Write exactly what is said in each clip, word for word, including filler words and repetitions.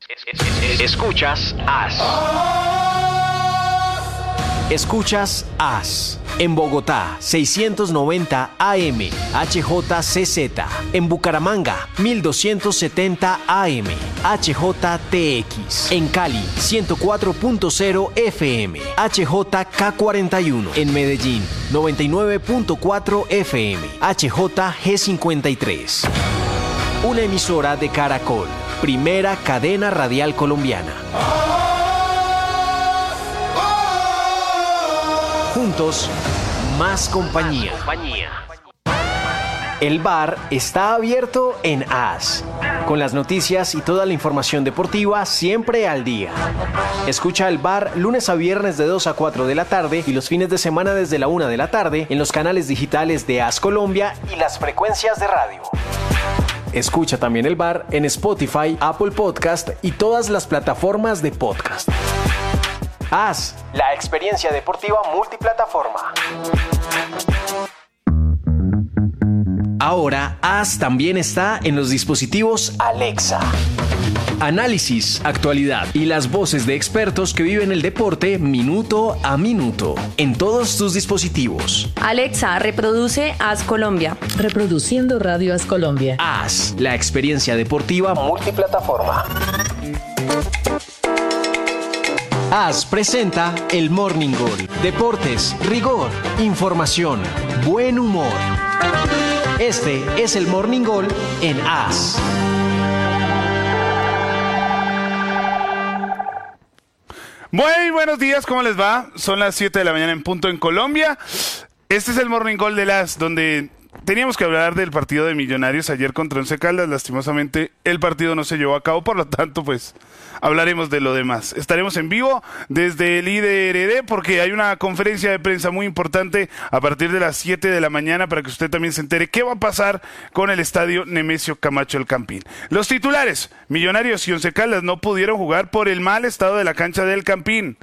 Escuchas As. Escuchas As. En Bogotá, seiscientos noventa A M, H J C Z. En Bucaramanga, mil doscientos setenta A M, H J T X. En Cali, ciento cuatro punto cero F M, H J K cuarenta y uno. En Medellín, noventa y nueve punto cuatro F M, H J G cincuenta y tres. Una emisora de Caracol, primera cadena radial colombiana. Juntos, más compañía. El bar está abierto en As, con las noticias y toda la información deportiva siempre al día. Escucha el bar lunes a viernes de dos a cuatro de la tarde y los fines de semana desde la una de la tarde en los canales digitales de As Colombia y las frecuencias de radio. Escucha también el bar en Spotify, Apple Podcast y todas las plataformas de podcast. As, la experiencia deportiva multiplataforma. Ahora, As también está en los dispositivos Alexa. Análisis, actualidad y las voces de expertos que viven el deporte minuto a minuto en todos tus dispositivos. Alexa, reproduce As Colombia. Reproduciendo Radio As Colombia. As, la experiencia deportiva multiplataforma. As presenta el Morning Goal. Deportes, rigor, información, buen humor. Este es el Morning Goal en As. Muy buenos días, ¿cómo les va? Son las siete de la mañana en punto en Colombia. Este es el Morning Goal de As, donde teníamos que hablar del partido de Millonarios ayer contra Once Caldas. Lastimosamente, el partido no se llevó a cabo, por lo tanto, pues hablaremos de lo demás. Estaremos en vivo desde el I D R D porque hay una conferencia de prensa muy importante a partir de las siete de la mañana para que usted también se entere qué va a pasar con el estadio Nemesio Camacho El Campín. Los titulares: Millonarios y Once Caldas no pudieron jugar por el mal estado de la cancha del Campín.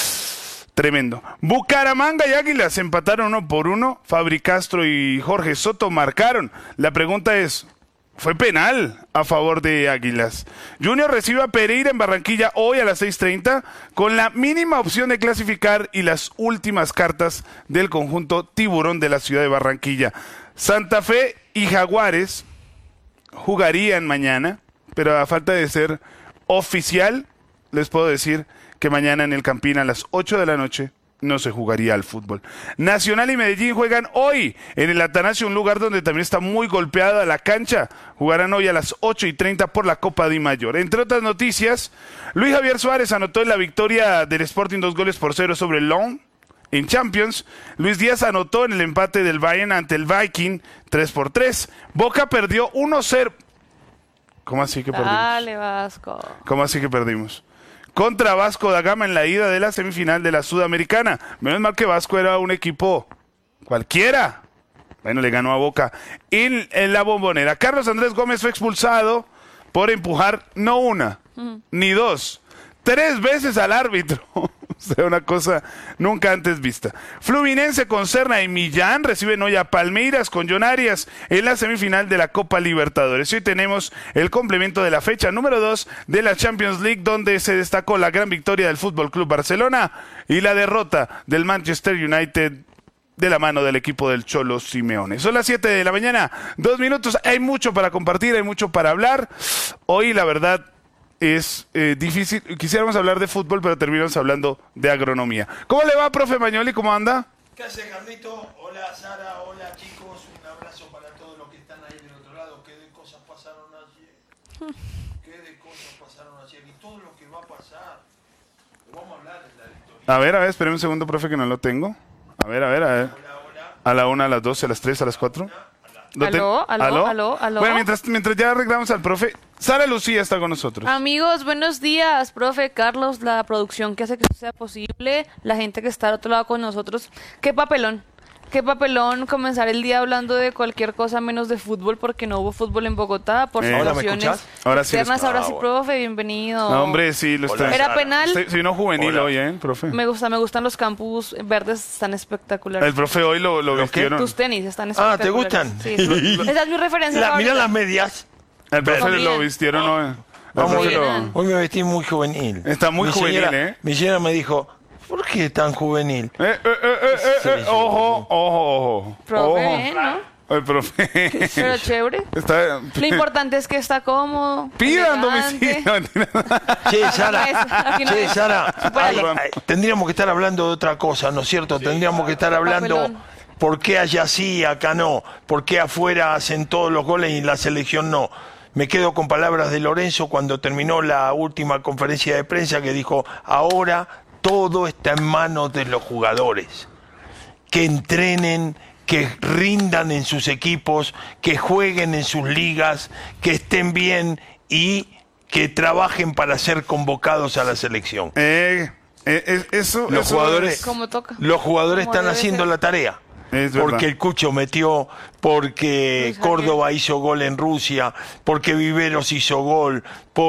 Tremendo. Bucaramanga y Águilas empataron uno por uno. Fabri Castro y Jorge Soto marcaron. La pregunta es, ¿fue penal a favor de Águilas? Junior recibe a Pereira en Barranquilla hoy a las seis treinta con la mínima opción de clasificar y las últimas cartas del conjunto tiburón de la ciudad de Barranquilla. Santa Fe y Jaguares jugarían mañana, pero a falta de ser oficial, les puedo decir que mañana en el Campín a las ocho de la noche no se jugaría al fútbol. Nacional y Medellín juegan hoy en el Atanasio, un lugar donde también está muy golpeada la cancha. Jugarán hoy a las ocho y treinta por la Copa Di Mayor. Entre otras noticias, Luis Javier Suárez anotó en la victoria del Sporting dos goles por cero sobre el Lyon. En Champions, Luis Díaz anotó en el empate del Bayern ante el Viking tres por tres. Boca perdió uno cero. ¿Cómo así que perdimos? Dale, Vasco. ¿Cómo así que perdimos? Contra Vasco da Gama en la ida de la semifinal de la Sudamericana. Menos mal que Vasco era un equipo cualquiera. Bueno, le ganó a Boca en, en la Bombonera. Carlos Andrés Gómez fue expulsado por empujar no una, mm. ni dos, tres veces al árbitro. O sea, una cosa nunca antes vista. Fluminense con Serna y Millán reciben hoy a Palmeiras con John Arias en la semifinal de la Copa Libertadores. Hoy tenemos el complemento de la fecha número dos de la Champions League, donde se destacó la gran victoria del Fútbol Club Barcelona y la derrota del Manchester United de la mano del equipo del Cholo Simeone. Son las siete de la mañana, dos minutos. Hay mucho para compartir, hay mucho para hablar. Hoy, la verdad, es eh, difícil. Quisiéramos hablar de fútbol, pero terminamos hablando de agronomía. ¿Cómo le va, profe Mañoli? ¿Cómo anda? ¿Qué hace, Carlito? Hola, Sara. Hola, chicos. Un abrazo para todos los que están ahí del otro lado. ¿Qué de cosas pasaron ayer? ¿Qué de cosas pasaron ayer? Y todo lo que va a pasar. Vamos a hablar de la victoria. A ver, a ver, espérame un segundo, profe, que no lo tengo. A ver, a ver, a ver. Hola, hola. A la una, a las doce, a las tres, a las cuatro. Aló, aló, aló, aló, aló. Bueno, mientras, mientras ya arreglamos al profe, Sara Lucía está con nosotros. Amigos, buenos días, profe Carlos, la producción que hace que esto sea posible, la gente que está al otro lado con nosotros. Qué papelón, qué papelón comenzar el día hablando de cualquier cosa menos de fútbol, porque no hubo fútbol en Bogotá por Eh, situaciones Ahora sí. externas. los- Ahora sí, profe, bienvenido. No, hombre, sí, lo está. Era penal. Sí, sí, no juvenil Hola. hoy, ¿eh, profe? Me gusta, me gustan los campus verdes, están espectaculares. El profe hoy lo, lo ¿Lo qué? vistieron. Tus tenis están Ah, ¿te espectaculares. gustan? Sí, sí. Esa es mi referencia La- mira favorita. las medias. El profe También. lo vistieron hoy. Vamos, Muy hoy, bien. hoy me vestí muy juvenil. Está muy Mi juvenil, señora- ¿eh? Mi señora me dijo, ¿por qué tan juvenil? Eh, eh, eh, eh, eh, eh, ojo, ojo, ojo. Profe, ojo. bien, ¿no? El profe. Pero chévere. Está... Lo importante es que está cómodo. Pidan elegante. domicilio. Che, Sara, Aquí no che, es. Sara, Supera. ay, ay, tendríamos que estar hablando de otra cosa, ¿no es cierto? Tendríamos que estar hablando Papelón. por qué allá sí, acá no, por qué afuera hacen todos los goles y la selección no. Me quedo con palabras de Lorenzo cuando terminó la última conferencia de prensa que dijo, ahora todo está en manos de los jugadores. Que entrenen, que rindan en sus equipos, que jueguen en sus ligas, que estén bien y que trabajen para ser convocados a la selección. Eh, eh, eh, eso, Los eso jugadores, es- Como toca. los jugadores Como están debe haciendo ser. la tarea. Es verdad. Porque el Cucho metió, porque Luis Javier. Córdoba hizo gol en Rusia, porque Viveros hizo gol,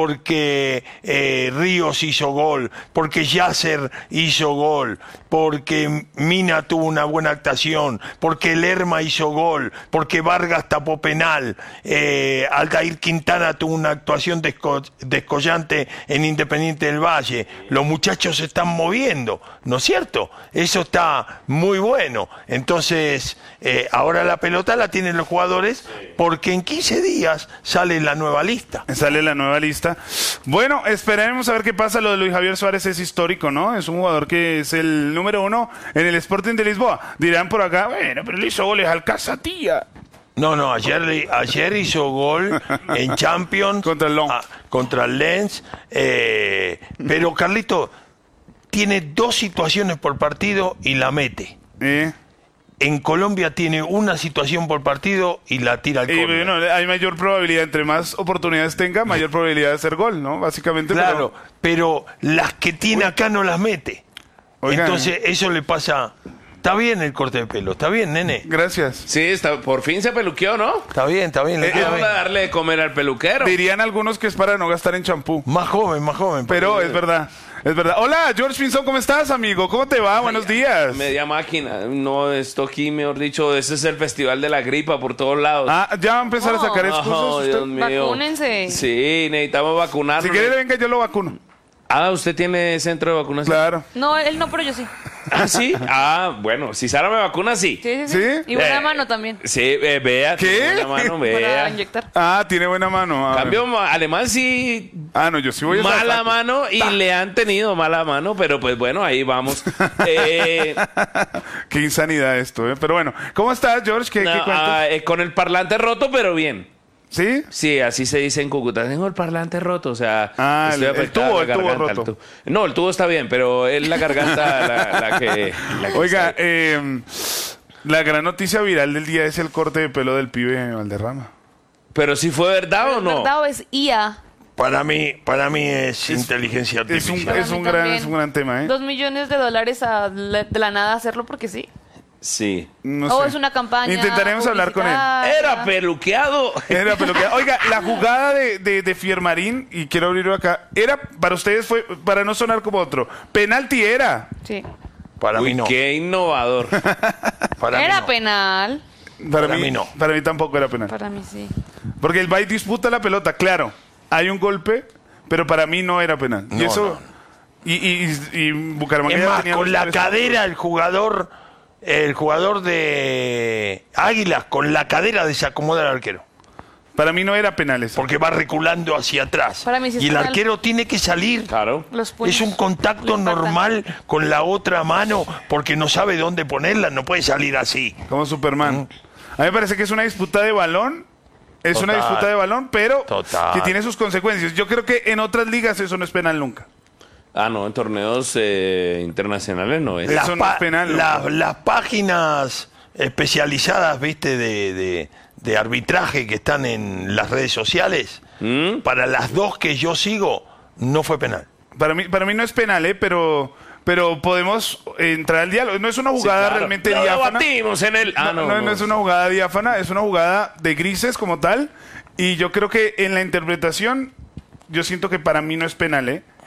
porque eh, Ríos hizo gol, porque Yasser hizo gol, porque Mina tuvo una buena actuación, porque Lerma hizo gol, porque Vargas tapó penal, eh, Aldair Quintana tuvo una actuación desco- descollante en Independiente del Valle. Los muchachos se están moviendo, ¿no es cierto? Eso está muy bueno. Entonces, eh, ahora la pelota la tienen los jugadores porque en quince días sale la nueva lista. Sale la nueva lista. Bueno, esperaremos a ver qué pasa. Lo de Luis Javier Suárez es histórico, ¿no? Es un jugador que es el número uno en el Sporting de Lisboa. Dirán por acá, bueno, pero le hizo goles al Casatía. No, no, ayer, ayer hizo gol en Champions Contra el Lens. ah, contra el Lens, eh, pero Carlito tiene dos situaciones por partido y la mete. Eh, En Colombia tiene una situación por partido y la tira al y córner. bueno, hay mayor probabilidad, entre más oportunidades tenga, mayor probabilidad de hacer gol, ¿no? Básicamente. Claro, pero las que tiene acá no las mete. Oigan. Entonces eso le pasa. Está bien el corte de pelo, está bien, nene. pero- Gracias. Sí, está, por fin se peluqueó, ¿no? Está bien, está bien. le Eh, queda Vamos bien. a darle de comer al peluquero. Dirían algunos que es para no gastar en champú. Más joven, más joven. Pero porque- es verdad, es verdad. Hola, George Pinzón, ¿cómo estás, amigo? ¿Cómo te va? Buenos días. Media máquina. No, esto aquí, mejor dicho, ese es el festival de la gripa por todos lados. Ah, ya va a empezar a sacar No. excusas. Oh, usted? Dios mío. Vacúnense. Sí, necesitamos vacunarnos. Si quiere, venga, yo lo vacuno. Ah, ¿usted tiene centro de vacunación? Claro. No, él no, pero yo sí. Ah, ¿sí? Ah, bueno, si Sara me vacuna, sí. Sí, sí, sí. ¿Sí? Y buena Eh, mano también. Sí, eh, vea. ¿Qué? tiene buena mano, Para vea. inyectar. Ah, tiene buena mano. Ah, Cambio, ma- alemán sí, ah, no, yo sí voy a mala sacar- mano y le han tenido mala mano, pero pues bueno, ahí vamos. Eh, Qué insanidad esto, ¿eh? Pero bueno, ¿cómo estás, George? ¿Qué, no, qué cuentas? ah, eh, con el parlante roto, pero bien. ¿Sí? Sí, así se dice en Cúcuta. Tengo el parlante roto, o sea... Ah, estoy el- el afectado tubo, a la el tubo garganta, roto. el tubo. No, el tubo está bien, pero es la garganta la, la que... la que Oiga, está- eh, la gran noticia viral del día es el corte de pelo del pibe Valderrama. Pero si fue verdad o ¿Es no. verdad o es I A? Para mí, para mí es, inteligencia Es un, artificial. es mí un, gran, también. es un gran tema, ¿eh? Dos millones de dólares a la- de la nada hacerlo porque sí. Sí. No o sé. es una campaña. Intentaremos hablar con él. publicitaria. Era peluqueado. Era peluqueado. Oiga, la jugada de, de, de Fiermarín, y quiero abrirlo acá, era, para ustedes fue, para no sonar como otro, penalti era. Sí. Para Uy, mí no. qué innovador. Para mí Era no. penal. Para, Para mí, mí no. Para mí tampoco era penal. Para mí sí. Porque el Bay disputa la pelota, claro. Hay un golpe, pero para mí no era penal. y No, eso. no. Y, y, y, y Bucaramanga Es ya más, tenía con los la tres cadera el jugador, el jugador de Águilas, con la cadera desacomoda al arquero. Para mí no era penal eso. Porque va reculando hacia atrás. Para mí sí es y el penal. arquero tiene que salir. Claro. Los puños. Es un contacto Lo impactan. normal con la otra mano porque no sabe dónde ponerla, no puede salir así. Como Superman. A mí me parece que es una disputa de balón. Es una Total. disputa de balón, pero Total. que tiene sus consecuencias. Yo creo que en otras ligas eso no es penal nunca. Ah, no, en torneos eh, internacionales no es. La- Las, Eso no es pa- penal, la- loco. las páginas especializadas, viste, de, de- de arbitraje que están en las redes sociales, ¿Mm? para las dos que yo sigo, no fue penal. Para mí, para mí no es penal, ¿eh? Pero, pero podemos entrar al diálogo. No es una Sí, jugada claro. realmente Lo diáfana. debatimos en el... Ah, no, no, no, no. no es una jugada diáfana, es una jugada de grises como tal. Y yo creo que en la interpretación, yo siento que para mí no es penal, ¿eh?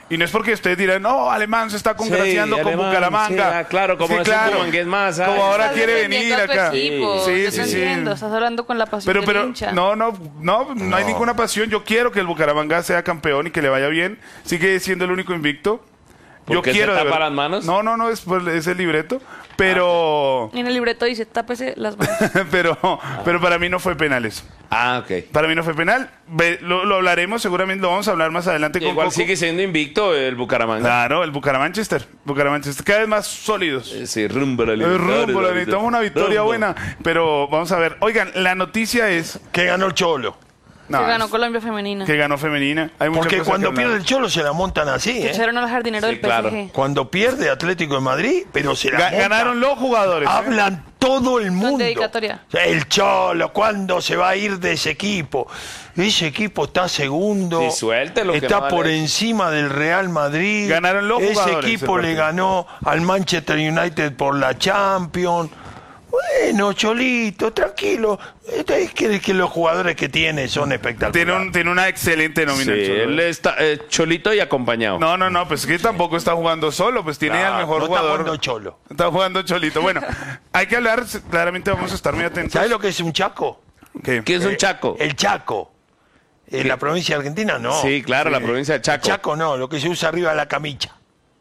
Y no es porque ustedes dirán, no, Alemán se está congraciando Sí, con Alemán, Bucaramanga. sí, ah, claro, como es un Bumangués más, Como ¿sabes? ahora Estás quiere defendiendo venir a tu acá. equipo, Sí, yo sí, te sí. entiendo, estás hablando con la pasión Pero, del pero, hincha. no, no, no, no hay ninguna pasión. Yo quiero que el Bucaramanga sea campeón y que le vaya bien. Sigue siendo el único invicto. ¿Por Yo qué se quiero de tapa verdad- las manos? No, no, no, es, pues, es el libreto. Pero, Y en el libreto dice, tápese las manos. pero, pero para mí no fue penales. Ah, ok. Para mí no fue penal. Ve- lo, lo hablaremos, seguramente lo vamos a hablar más adelante con Igual Coco. sigue siendo invicto el Bucaramanga. Claro, el Bucaramanga-Manchester. Bucaramanga-Manchester, cada vez más sólidos. Eh, Sí, rumbo a la El Libertadores, rumbo, la necesitamos una victoria rumbo. buena. Pero vamos a ver. Oigan, la noticia es Que ganó el Cholo. no, que ganó es Colombia femenina. que ganó femenina. Hay muchas Porque cosas cuando que hablar. pierde el Cholo se la montan así, Que ¿eh? echaron al jardinero Sí, del claro. P S G. Cuando pierde Atlético de Madrid, pero se la Ga- montan. ganaron los jugadores. ¿eh? Hablan todo el mundo. dedicatoria. O sea, el Cholo, ¿cuándo se va a ir de ese equipo? Ese equipo está segundo. Sí, suéltelo, que Está no vale por eso. encima del Real Madrid. Ganaron los Ese jugadores, equipo el le partido. ganó al Manchester United por la Champions. Bueno, Cholito, tranquilo. Es que, que los jugadores que tiene son espectaculares. Tiene, un- tiene una excelente Sí, nómina. el Cholo. él está eh, cholito y acompañado. No, no, no, pues que tampoco está jugando solo, pues tiene Claro, al mejor no está jugador. jugando Cholo. Está jugando Cholito. Bueno, hay que hablar, claramente vamos a estar muy atentos. ¿Sabes lo que es un chaco? ¿Qué? ¿Qué es un chaco? El Chaco. En la provincia de Argentina no. Sí, claro, la provincia de Chaco. Chaco no, lo que se usa arriba de la camilla.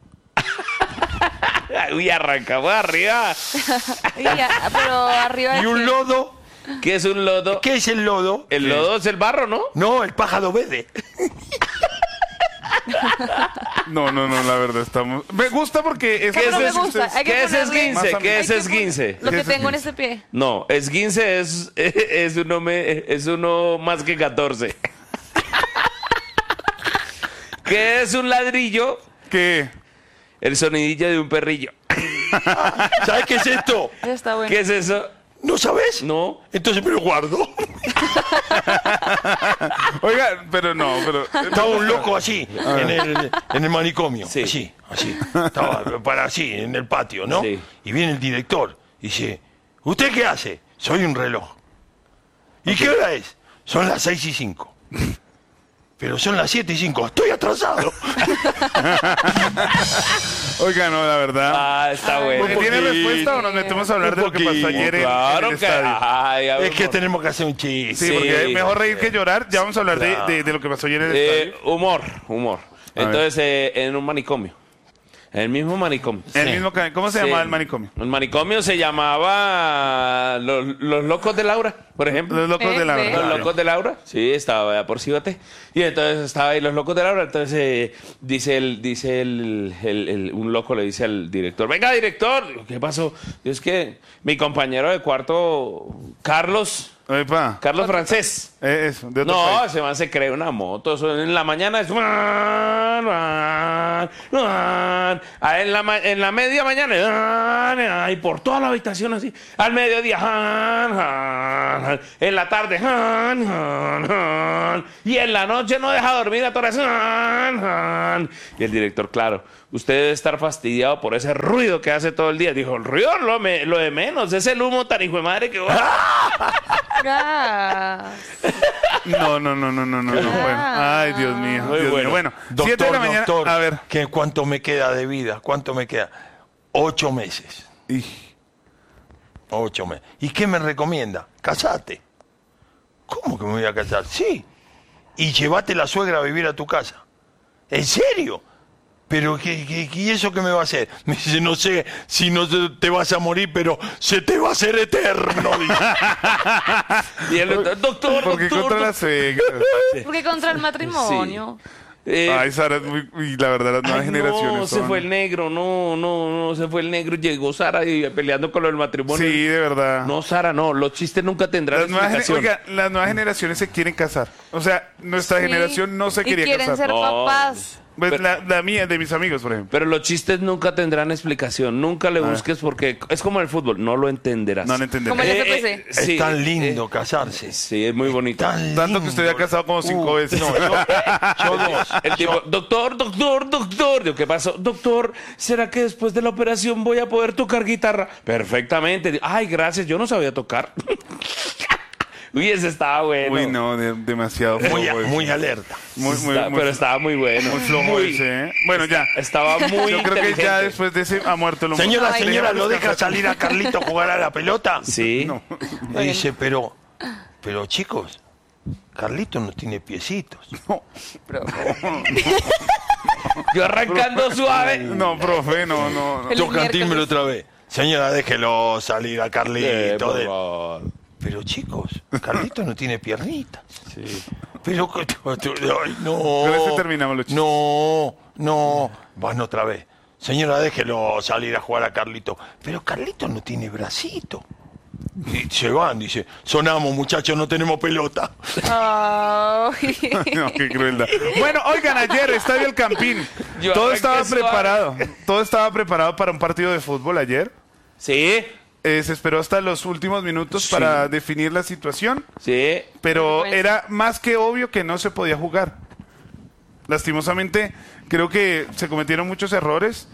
Uy, arrancamos arriba. Y ya, pero arriba de Y un quién? lodo. ¿Qué es un lodo? ¿Qué es el lodo? El lodo es el barro, ¿no? No, el pájaro verde. No, no, no, la verdad estamos. Me gusta porque es ¿Qué No es me es- gusta. Hay que ¿Qué es ponerle- esguince? Más ¿Qué am- es Hay que esguince? poner Lo ¿Qué que es tengo en esguince? este pie. No, esguince es, es uno me- es uno más que catorce. ¿Qué es un ladrillo? que El sonidillo de un perrillo. ¿Sabes qué es esto? Ese está bueno. ¿Qué es eso? ¿No sabes? No. Entonces me lo guardo. Oiga, pero no, pero Estaba un loco así, en el, en el manicomio. Sí. Así, así. Estaba para así, en el patio, ¿no? Sí. Y viene el director y dice, ¿usted qué hace? Soy un reloj. ¿Y qué hora es? Son las seis y cinco. Pero son las siete y cinco. Estoy atrasado. Oiga, no, la verdad. Ah, está bueno. Porque ¿tiene poquito. respuesta o nos metemos a hablar de lo que pasó poquito. ayer en, Claro en el que. estadio? Ay, a ver, Es que por- tenemos que hacer un chiste. Sí, Sí, porque es mejor reír que llorar. Ya vamos a hablar de, Claro. de- de lo que pasó ayer en el Eh, estadio. humor, humor. A ver. Entonces, eh, en un manicomio. En el mismo manicomio. El mismo ca- ¿Cómo se Sí. llamaba el manicomio? El manicomio se llamaba Los, Los Locos de Laura, por ejemplo. Los locos de la Pepe. Los verdad. Locos de Laura, sí, estaba allá por Cíbate. Y entonces estaba ahí Los Locos de Laura. Entonces eh, dice, el, dice el, el- el- un loco le dice al director, venga director, Digo, ¿qué pasó? Digo, es que mi compañero de cuarto, Carlos, Epa, Carlos Francés. eh, eso, de otro No, país. ese man se cree una moto. Eso en la mañana es. Ah, En la, ma- en la media mañana. Y por toda la habitación así. Al mediodía. En la tarde. Y en la noche no deja dormir a todas horas. Y el director, claro. Usted debe estar fastidiado por ese ruido que hace todo el día. Dijo, el ruido lo, me- lo de menos. Es el humo tan hijo de madre que. Gas. No, no, no, no, no, no, no. Bueno. Ay, Dios mío. Muy Dios bueno. mío. Bueno, Doctor, siete de la mañana. doctor, A ver. ¿qué, ¿cuánto me queda de vida? ¿Cuánto me queda? Ocho meses. Y- Ocho meses. ¿Y qué me recomienda? Casate. ¿Cómo que me voy a casar? Sí. Y llévate la suegra a vivir a tu casa. ¿En serio? ¿Pero qué, qué- qué- y eso qué me va a hacer? Me dice, no sé si no te- te vas a morir, pero se te va a hacer eterno. dice. Y el doctor, doctor, Porque doctor, contra doctor. las suegras. Porque contra el matrimonio. Eh, Ay, Sara, es muy. Y la verdad, las nuevas ay, generaciones. no, se son- fue el negro, no, no, no, se fue el negro. Llegó Sara y peleando con lo del matrimonio. Sí, de verdad. No, Sara, no, los chistes nunca tendrán Las nuevas, gener- explicación. oiga, las nuevas generaciones se quieren casar. O sea, nuestra Sí. generación no se Y quería quieren casar. ser No. papás. Pues la, la mía, de mis amigos, por ejemplo. Pero los chistes nunca tendrán explicación. Nunca le busques porque es como el fútbol, no lo entenderás. No lo entenderás. Como el Eh, F P C. eh, Es sí, tan eh, lindo casarse. Sí, es muy bonito. Tan Tanto que usted lindo. ya casado como cinco Uh, veces. No, yo, yo dos. El tipo, doctor, doctor, doctor. Digo, ¿qué pasó? Doctor, ¿será que después de la operación voy a poder tocar guitarra? Perfectamente. Digo, ay, gracias, yo no sabía tocar. Uy, ese estaba bueno. Uy, no, de- demasiado Muy, flojo ese. muy alerta. Muy, muy, Está- muy- pero estaba muy bueno. muy flojo Muy- ese, ¿eh? Bueno, ya. Estaba muy Yo creo que ya inteligente. después de ese ha muerto el humor. Señora, Ay, señora, no. ¿lo deja salir a Carlito a jugar a la pelota? Sí. No. Le dice, pero, pero chicos, Carlito no tiene piecitos. Yo arrancando suave. No, profe, no, no. no. El Yo cantímelo miércoles. otra vez. Señora, déjelo salir a Eh, Carlito. por de- favor. Pero chicos, Carlito no tiene piernitas. Sí. Pero que- ay, no. Con este terminamos los chistes. No, no. Van otra vez. Señora, déjelo salir a jugar a Carlito. Pero Carlito no tiene bracito. Y se van, dice, sonamos muchachos, no tenemos pelota. Ay. No, qué crueldad. Bueno, oigan, ayer, Estadio El Campín. Yo Todo arranqué estaba suave. preparado. Todo estaba preparado para un partido de fútbol ayer. Sí, Eh, se esperó hasta los últimos minutos Sí. para definir la situación, sí. pero Vergüenza. era más que obvio que no se podía jugar. Lastimosamente, creo que se cometieron muchos errores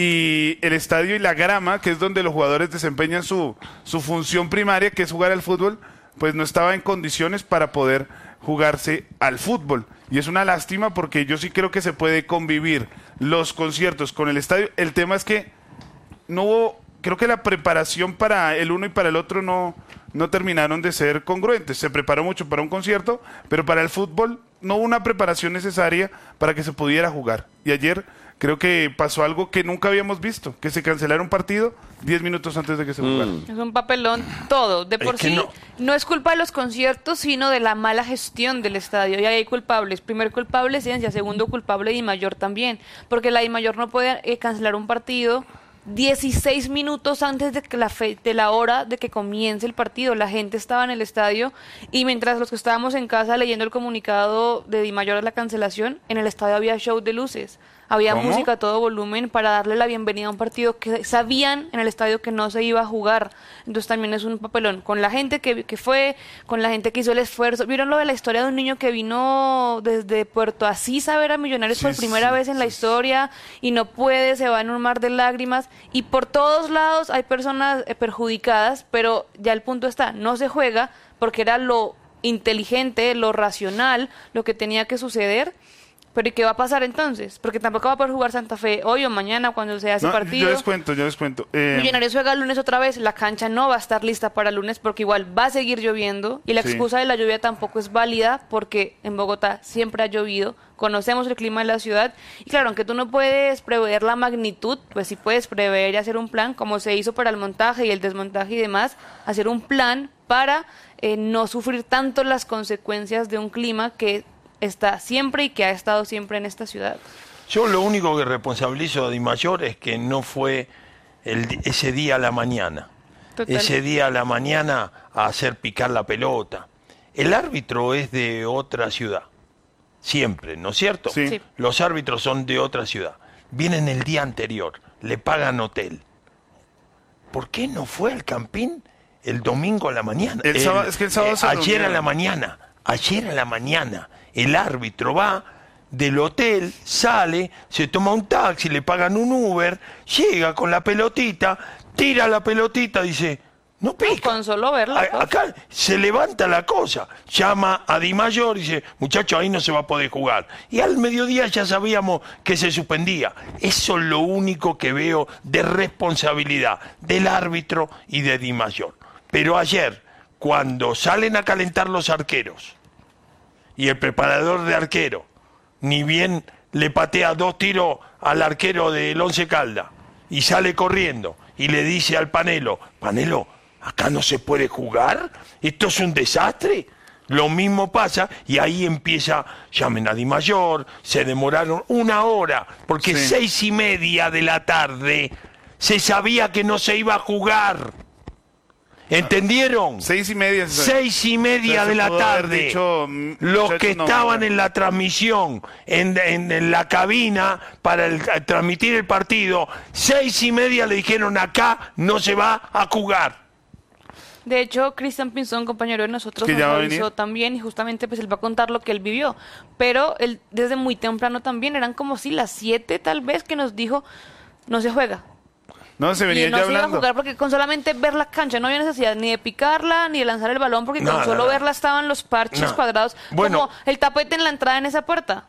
y el estadio y la grama, que es donde los jugadores desempeñan su, su función primaria, que es jugar al fútbol, pues no estaba en condiciones para poder jugarse al fútbol. Y es una lástima porque yo sí creo que se puede convivir los conciertos con el estadio. El tema es que no hubo, creo que la preparación para el uno y para el otro no, no terminaron de ser congruentes. Se preparó mucho para un concierto, pero para el fútbol no hubo una preparación necesaria para que se pudiera jugar. Y ayer creo que pasó algo que nunca habíamos visto, que se cancelara un partido diez minutos antes de que se jugara. Es un papelón todo. De por que sí, no. no. es culpa de los conciertos, sino de la mala gestión del estadio. Y ahí hay culpables. Primer culpable, Ciencia. Segundo culpable, Di Mayor también. Porque la Di Mayor no puede eh, cancelar un partido dieciséis minutos antes de, que la fe- de la hora de que comience el partido. La gente estaba en el estadio y mientras los que estábamos en casa leyendo el comunicado de Di Mayor de la cancelación, en el estadio había show de luces. Había ¿Cómo? música a todo volumen para darle la bienvenida a un partido que sabían en el estadio que no se iba a jugar. Entonces también es un papelón. Con la gente que, que fue, con la gente que hizo el esfuerzo. ¿Vieron lo de la historia de un niño que vino desde Puerto Asís a ver a Millonarios Sí, por primera sí, vez en la sí, historia y no puede, se va en un mar de lágrimas? Y por todos lados hay personas eh, perjudicadas, pero ya el punto está, no se juega porque era lo inteligente, lo racional, lo que tenía que suceder. Pero ¿y qué va a pasar entonces? Porque tampoco va a poder jugar Santa Fe hoy o mañana cuando sea ese No, partido. yo les cuento, yo les cuento. Eh, Millonarios juega el lunes otra vez, la cancha no va a estar lista para el lunes porque igual va a seguir lloviendo y la Sí. excusa de la lluvia tampoco es válida porque en Bogotá siempre ha llovido, conocemos el clima de la ciudad y claro, aunque tú no puedes prever la magnitud, pues sí puedes prever y hacer un plan como se hizo para el montaje y el desmontaje y demás, hacer un plan para eh, no sufrir tanto las consecuencias de un clima que está siempre y que ha estado siempre en esta ciudad. Yo lo único que responsabilizo a Di Mayor es que no fue el di- ese día a la mañana. Total. Ese día a la mañana a hacer picar la pelota. El árbitro es de otra ciudad. Siempre, ¿no es cierto? Sí. Sí. Los árbitros son de otra ciudad. Vienen el día anterior, le pagan hotel. ¿Por qué no fue al Campín el domingo a la mañana? El sábado- es que el sábado se ayer a reunieron. la mañana, ayer a la mañana, el árbitro va del hotel, sale, se toma un taxi, le pagan un Uber, llega con la pelotita, tira la pelotita, dice, no pica. con solo verla, A- pues. Acá se levanta la cosa, llama a Di Mayor y dice, muchacho, ahí no se va a poder jugar. Y al mediodía ya sabíamos que se suspendía. Eso es lo único que veo de responsabilidad del árbitro y de Di Mayor. Pero ayer, cuando salen a calentar los arqueros, y el preparador de arquero, ni bien le patea dos tiros al arquero del Once Caldas, y sale corriendo, y le dice al Panelo, Panelo, acá no se puede jugar, esto es un desastre. Lo mismo pasa, y ahí empieza, llamen a Di Mayor, se demoraron una hora, porque Sí. seis y media de la tarde se sabía que no se iba a jugar. ¿Entendieron? Seis y media. Seis y media Se de la pudo haber tarde. dicho, mm, Los muchachos, que no, estaban no. en la transmisión, en, en- en la cabina para el- a transmitir el partido, seis y media le dijeron acá no se va a jugar. De hecho, Cristian Pinzón, compañero de nosotros, Que nos ya va a avisó venir. también y justamente pues él va a contar lo que él vivió. Pero él desde muy temprano también, eran como si las siete tal vez que nos dijo, no se juega. No, se venía y no ya se iba a hablando. jugar porque con solamente ver la cancha no había necesidad ni de picarla ni de lanzar el balón porque Nada, con solo nada. verla estaban los parches Nada. cuadrados Bueno. como el tapete en la entrada en esa puerta.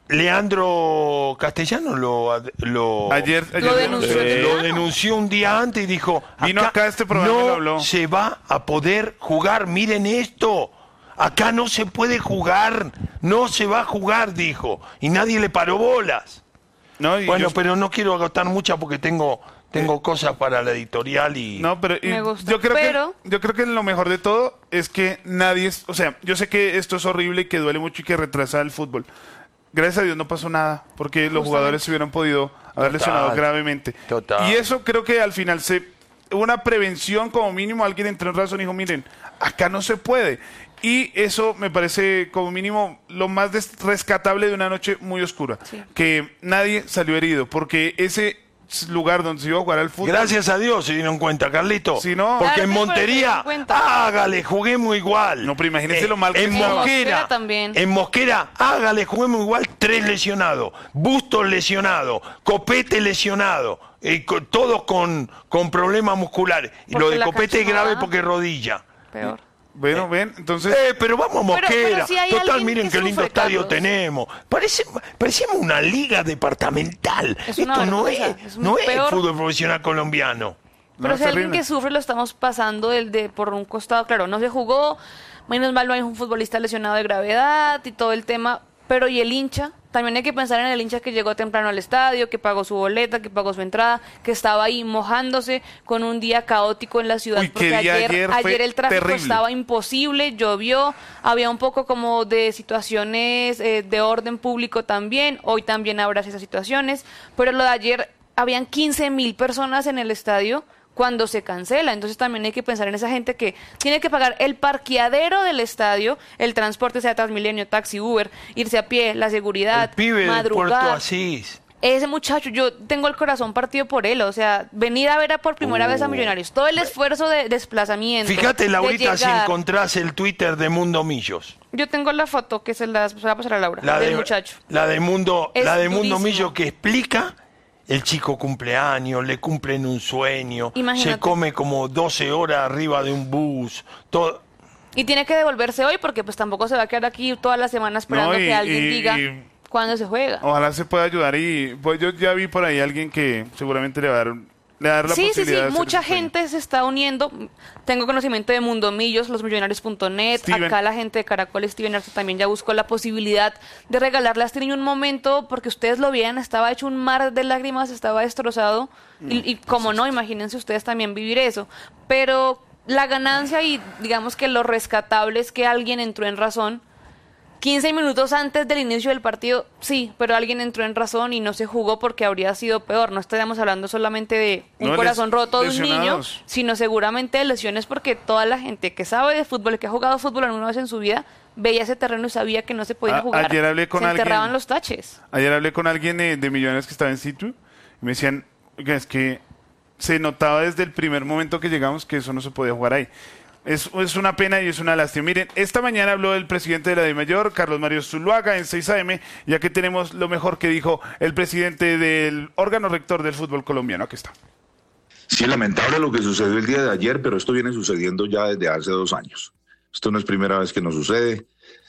Leandro Castellano lo, ad- lo, Ayer, ayer Lo denunció. denunció eh, temprano. lo denunció un día antes y dijo, Vino acá a este programa y no lo habló. se va a poder jugar, miren esto, acá no se puede jugar, no se va a jugar, dijo, y nadie le paró bolas. No, y Bueno, yo- pero no quiero agotar mucha porque tengo, tengo cosas para la editorial y... No, pero, y Me gusta, yo creo pero- que yo creo que lo mejor de todo es que nadie, es, o sea, yo sé que esto es horrible y que duele mucho y que retrasa el fútbol. Gracias a Dios no pasó nada, porque los Justamente. jugadores se hubieran podido haber Total. lesionado gravemente. Total. Y eso creo que al final se hubo una prevención, como mínimo alguien entró en razón y dijo, miren, acá no se puede. Y eso me parece como mínimo lo más des- rescatable de una noche muy oscura, Sí. que nadie salió herido, porque ese lugar donde se iba a jugar al fútbol. Gracias a Dios se dieron cuenta, Carlito. Si no- Porque Claro, en sí, pero se Montería, dieron cuenta. hágale, juguemos igual. No, pero imagínese lo mal que En estaba. En Mosquera, Mosquera también. En Mosquera, hágale, juguemos igual, tres lesionados. Bustos lesionado, Copete lesionado. eh, co- todos con, con problemas musculares. Y Porque lo de la Copete es cancha no grave da. porque es rodilla. Peor. Bueno, ven, entonces... Eh, pero vamos a Mosquera. Pero- pero si hay Total, alguien miren que qué lindo sufre, estadio Carlos. tenemos. Parece, parecemos una liga departamental. Es una Esto no es, vergüenza, es no es peor. fútbol profesional colombiano. No, Pero es si alguien terrible. que sufre lo estamos pasando del de por un costado, claro, no se jugó, menos mal no hay un futbolista lesionado de gravedad y todo el tema, pero ¿y el hincha? También hay que pensar en el hincha que llegó temprano al estadio, que pagó su boleta, que pagó su entrada, que estaba ahí mojándose con un día caótico en la ciudad. Uy, qué porque día ayer, ayer fue ayer el tráfico terrible. estaba imposible, llovió, había un poco como de situaciones eh, de orden público también, hoy también habrá esas situaciones, pero lo de ayer, habían quince mil personas en el estadio cuando se cancela, entonces también hay que pensar en esa gente que tiene que pagar el parqueadero del estadio, el transporte sea Transmilenio, taxi, Uber, irse a pie, la seguridad, El pibe de Puerto madrugar. Asís. Ese muchacho, yo tengo el corazón partido por él, o sea, venir a ver a por primera vez a Millonarios, todo el esfuerzo de desplazamiento. Fíjate, de Laurita, si llegar. encontrás el Twitter de Mundo Millos. Yo tengo la foto que se la, se la va a pasar a Laura, La del de, muchacho. La de Mundo, Es la de Mundo durísimo. Millos que explica el chico cumpleaños, le cumplen un sueño, Imagínate. se come como doce horas arriba de un bus, todo. Y tiene que devolverse hoy porque pues tampoco se va a quedar aquí toda la semana esperando No, y- que alguien y- diga y- cuándo se juega. Ojalá se pueda ayudar y pues yo ya vi por ahí a alguien que seguramente le va a dar, le va a dar la Sí, sí, sí, posibilidad de hacer mucha ese sueño. gente se está uniendo. Tengo conocimiento de Mundo Millos, losmillonarios punto net. Steven. Acá la gente de Caracol, Steven Arce, también ya buscó la posibilidad de regalarle a este niño un momento, porque ustedes lo veían, estaba hecho un mar de lágrimas, estaba destrozado. Y, y como no, imagínense ustedes también vivir eso. Pero la ganancia y digamos que lo rescatable es que alguien entró en razón. quince minutos antes del inicio del partido, sí, pero alguien entró en razón y no se jugó porque habría sido peor. No estaríamos hablando solamente de un No, corazón les- roto de un niño, lesionados. sino seguramente de lesiones porque toda la gente que sabe de fútbol, que ha jugado fútbol alguna vez en su vida, veía ese terreno y sabía que no se podía A- jugar. ayer hablé con se alguien- enterraban los taches. Ayer hablé con alguien eh, de Millonarios que estaba en situ y me decían "Oiga, es que se notaba desde el primer momento que llegamos que eso no se podía jugar ahí. Es, es una pena y es una lástima. Miren, esta mañana habló el presidente de la DIMAYOR, Carlos Mario Zuluaga, en seis A M, ya que tenemos lo mejor que dijo el presidente del órgano rector del fútbol colombiano. Aquí está. Sí, lamentable lo que sucedió el día de ayer, pero esto viene sucediendo ya desde hace dos años. Esto no es primera vez que nos sucede.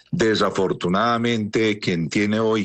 Desafortunadamente, quien tiene hoy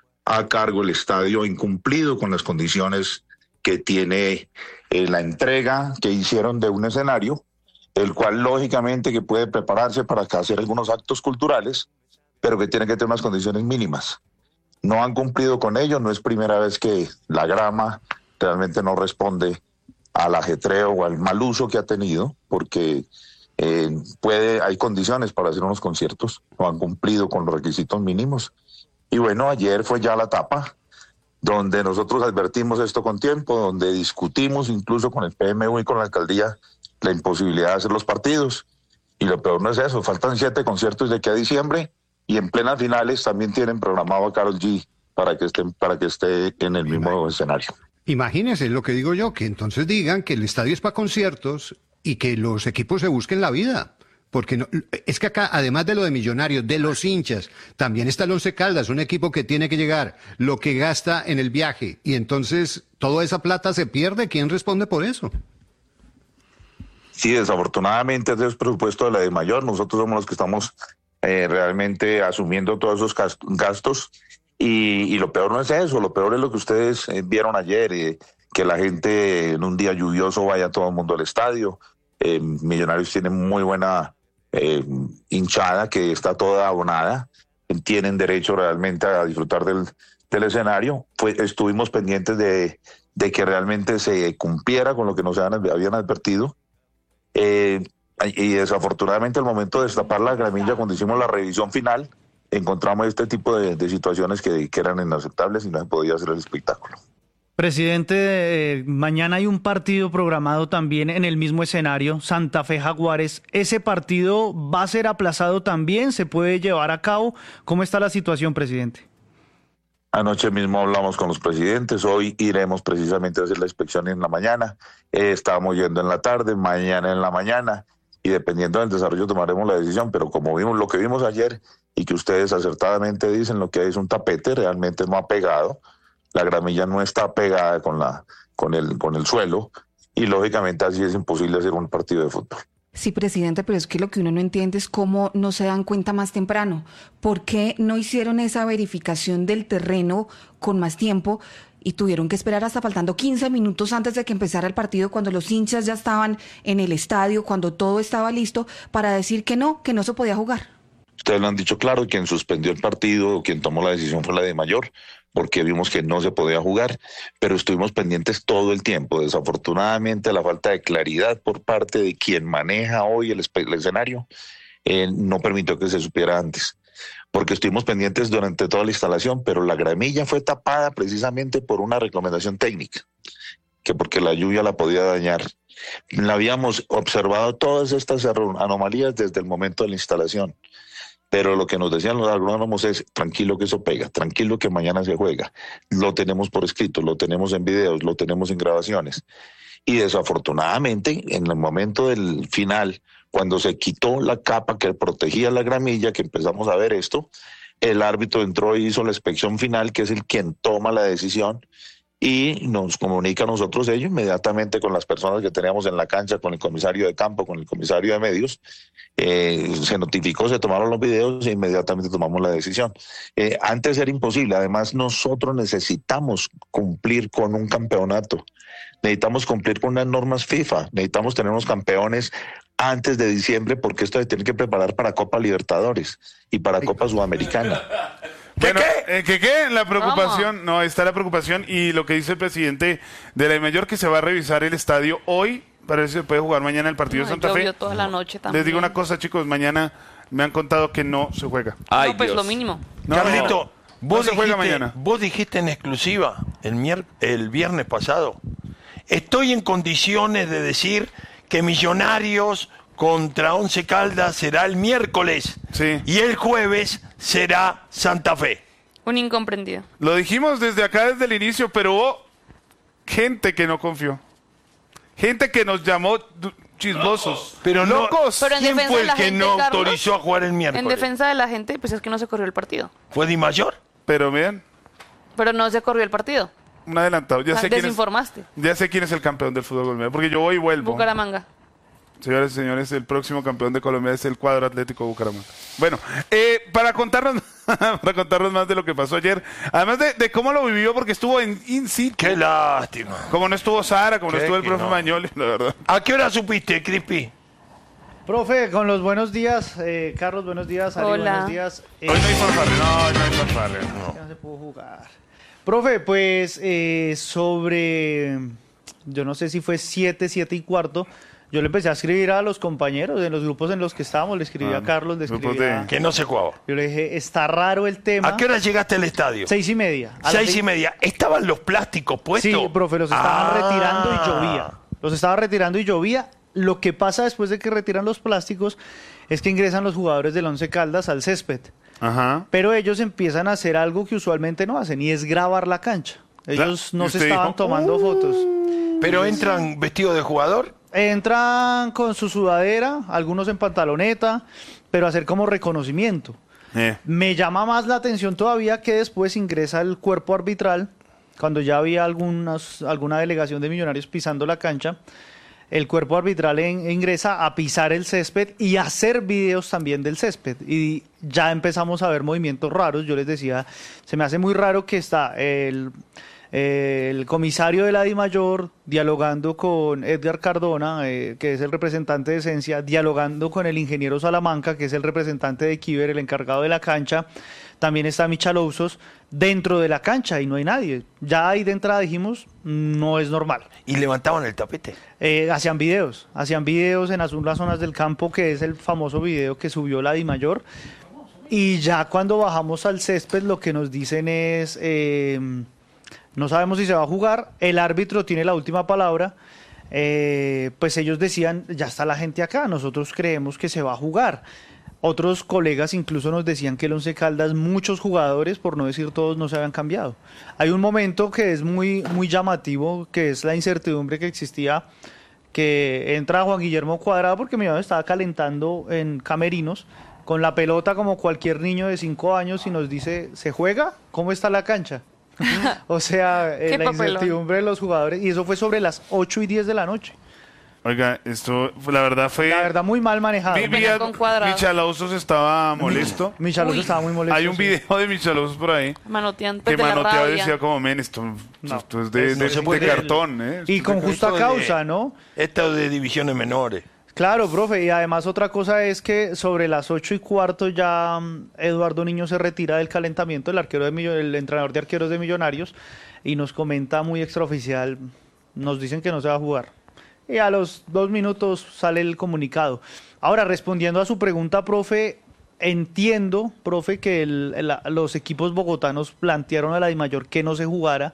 a cargo el estadio ha incumplido con las condiciones que tiene eh, la entrega que hicieron de un escenario, el cual lógicamente que puede prepararse para hacer algunos actos culturales, pero que tiene que tener unas condiciones mínimas. No han cumplido con ello, no es primera vez que la grama realmente no responde al ajetreo o al mal uso que ha tenido, porque eh, puede, hay condiciones para hacer unos conciertos, no han cumplido con los requisitos mínimos. Y bueno, ayer fue ya la etapa donde nosotros advertimos esto con tiempo, donde discutimos incluso con el P M U y con la alcaldía la imposibilidad de hacer los partidos. Y lo peor no es eso, faltan siete conciertos de aquí a diciembre y en plenas finales también tienen programado a Karol G para que esté, para que esté en el mismo escenario. Imagínense lo que digo yo, que entonces digan que el estadio es para conciertos y que los equipos se busquen la vida. Porque no, es que acá, además de lo de Millonarios, de los hinchas, también está el Once Caldas, un equipo que tiene que llegar, lo que gasta en el viaje, y entonces toda esa plata se pierde. ¿Quién responde por eso? Sí, desafortunadamente ese es el presupuesto de la de mayor. Nosotros somos los que estamos eh, realmente asumiendo todos esos gastos. Y, y lo peor no es eso, lo peor es lo que ustedes eh, vieron ayer, eh, que la gente en un día lluvioso vaya todo el mundo al estadio. Eh, Millonarios tienen muy buena eh, hinchada que está toda abonada, tienen derecho realmente a disfrutar del, del escenario. Pues estuvimos pendientes de, de que realmente se cumpliera con lo que nos habían, habían advertido. Eh, y desafortunadamente al momento de destapar la gramilla, cuando hicimos la revisión final, encontramos este tipo de, de situaciones que, que eran inaceptables y no se podía hacer el espectáculo. Presidente, eh, mañana hay un partido programado también en el mismo escenario, Santa Fe Jaguares. ¿Ese partido va a ser aplazado también? ¿Se puede llevar a cabo? ¿Cómo está la situación, presidente? Anoche mismo hablamos con los presidentes, hoy iremos precisamente a hacer la inspección en la mañana, eh, estábamos yendo en la tarde, mañana en la mañana, y dependiendo del desarrollo tomaremos la decisión, pero como vimos lo que vimos ayer y que ustedes acertadamente dicen, lo que hay es un tapete, realmente no ha pegado. La gramilla no está pegada con, la, con, el, con el suelo y lógicamente así es imposible hacer un partido de fútbol. Sí, presidente, pero es que lo que uno no entiende es cómo no se dan cuenta más temprano. ¿Por qué no hicieron esa verificación del terreno con más tiempo y tuvieron que esperar hasta faltando quince minutos antes de que empezara el partido, cuando los hinchas ya estaban en el estadio, cuando todo estaba listo, para decir que no, que no se podía jugar? Ustedes lo han dicho claro, quien suspendió el partido, quien tomó la decisión fue la de mayor, porque vimos que no se podía jugar, pero estuvimos pendientes todo el tiempo. Desafortunadamente, la falta de claridad por parte de quien maneja hoy el, el escenario eh, no permitió que se supiera antes, porque estuvimos pendientes durante toda la instalación, pero la gramilla fue tapada precisamente por una recomendación técnica, que porque la lluvia la podía dañar. La habíamos observado todas estas anomalías desde el momento de la instalación. Pero lo que nos decían los agrónomos es, tranquilo que eso pega, tranquilo que mañana se juega. Lo tenemos por escrito, lo tenemos en videos, lo tenemos en grabaciones. Y desafortunadamente, en el momento del final, cuando se quitó la capa que protegía la gramilla, que empezamos a ver esto, el árbitro entró y hizo la inspección final, que es el quien toma la decisión, y nos comunica a nosotros ello inmediatamente con las personas que teníamos en la cancha, con el comisario de campo, con el comisario de medios. Eh, se notificó, se tomaron los videos e inmediatamente tomamos la decisión. Eh, antes era imposible, además nosotros necesitamos cumplir con un campeonato, necesitamos cumplir con unas normas FIFA, necesitamos tener unos campeones antes de diciembre, porque esto se tiene que preparar para Copa Libertadores y para Copa Sudamericana. Bueno, ¿qué? ¿Qué qué? La preocupación, ¿Cómo? No, está la preocupación y lo que dice el presidente de la Mayor, que se va a revisar el estadio hoy para ver si se puede jugar mañana el partido de Santa Fe. Toda la noche también. Les digo una cosa, chicos, mañana me han contado que no se juega. Ay, no, pues Dios. Lo mínimo. No, Carlito, no, vos, no se juega dijiste, mañana. Vos dijiste en exclusiva el, mier el viernes pasado, estoy en condiciones de decir que Millonarios contra Once Caldas será el miércoles, sí, y el jueves será Santa Fe. Un incomprendido. Lo dijimos desde acá, desde el inicio, pero hubo gente que no confió. Gente que nos llamó chismosos. Pero no, locos. Pero ¿quién fue el que gente, no Carlos, autorizó a jugar el miércoles? En defensa de la gente, pues es que no se corrió el partido. ¿Fue Di Mayor? Pero vean. Pero no se corrió el partido. Un adelantado. Ya sé Desinformaste. Quién es, ya sé quién es el campeón del fútbol colombiano, porque yo voy y vuelvo. Bucaramanga. Señores y señores, el próximo campeón de Colombia es el Cuadro Atlético Bucaramanga. Bueno, eh, para contarnos para contarnos más de lo que pasó ayer, además de, de cómo lo vivió, porque estuvo en in situ. ¡Qué lástima! Como no estuvo Sara, como no estuvo el profe no. Mañoli, la verdad. ¿A qué hora supiste, Crispy? Profe, con los buenos días, eh, Carlos, buenos días, Ari, Hola. buenos días. Eh, hoy no hay fanfarre, no, hoy no hay fanfarre. No. no se pudo jugar. Profe, pues eh, sobre, yo no sé si fue siete, siete y cuarto, yo le empecé a escribir a los compañeros en los grupos en los que estábamos, le escribí ah, a Carlos, le escribí de... a... Que no se jugaba. Yo le dije, está raro el tema. ¿A qué hora llegaste al estadio? Seis y media. Seis seis y media. ¿Estaban los plásticos puestos? Sí, profe, los estaban ah. retirando y llovía. Los estaban retirando y llovía. Lo que pasa después de que retiran los plásticos es que ingresan los jugadores del Once Caldas al césped. Ajá. Pero ellos empiezan a hacer algo que usualmente no hacen, y es grabar la cancha. Ellos no se estaban dijo? tomando uh, fotos. ¿Pero entran vestidos de jugador? Entran con su sudadera, algunos en pantaloneta, pero hacer como reconocimiento. Eh. Me llama más la atención todavía que después ingresa el cuerpo arbitral, cuando ya había algunas, alguna delegación de Millonarios pisando la cancha. El cuerpo arbitral en, ingresa a pisar el césped y a hacer videos también del césped. Y ya empezamos a ver movimientos raros. Yo les decía, se me hace muy raro que está el, el comisario de la DIMAYOR dialogando con Edgar Cardona, eh, que es el representante de Esencia, dialogando con el ingeniero Salamanca, que es el representante de Kiber, el encargado de la cancha. También está Michalouzos dentro de la cancha y no hay nadie. Ya ahí de entrada dijimos, no es normal. ¿Y levantaban el tapete? Eh, hacían videos, hacían videos en las unas zonas del campo, que es el famoso video que subió la DIMAYOR. Y ya cuando bajamos al césped lo que nos dicen es, eh, no sabemos si se va a jugar, el árbitro tiene la última palabra. Eh, pues ellos decían, ya está la gente acá, nosotros creemos que se va a jugar. Otros colegas incluso nos decían que el Once Caldas, muchos jugadores, por no decir todos, no se habían cambiado. Hay un momento que es muy, muy llamativo, que es la incertidumbre que existía, que entra Juan Guillermo Cuadrado, porque mi mamá estaba calentando en camerinos, con la pelota como cualquier niño de cinco años, y nos dice, ¿se juega? ¿Cómo está la cancha? O sea, eh, la papelón. incertidumbre de los jugadores, y eso fue sobre las ocho y diez de la noche. Oiga, esto la verdad fue... La verdad, muy mal manejado. Vi- vi a- Michalouzos estaba molesto. Michalouzos estaba muy molesto. Hay un sí. video de Michalouzos por ahí Manoteando que de la manoteaba y rabia. decía como, men, esto, No. esto es de, No de- se de puede- cartón, ¿eh? Y con justa Esto de- causa, ¿no? Esto de divisiones menores. Claro, profe, y además otra cosa es que sobre las ocho y cuarto ya mm, Eduardo Niño se retira del calentamiento, el arquero de Millo- el entrenador de arqueros de Millonarios, y nos comenta muy extraoficial, nos dicen que no se va a jugar. Y a los dos minutos sale el comunicado. Ahora, respondiendo a su pregunta, profe, entiendo, profe, que el- el- los equipos bogotanos plantearon a la DIMAYOR que no se jugara,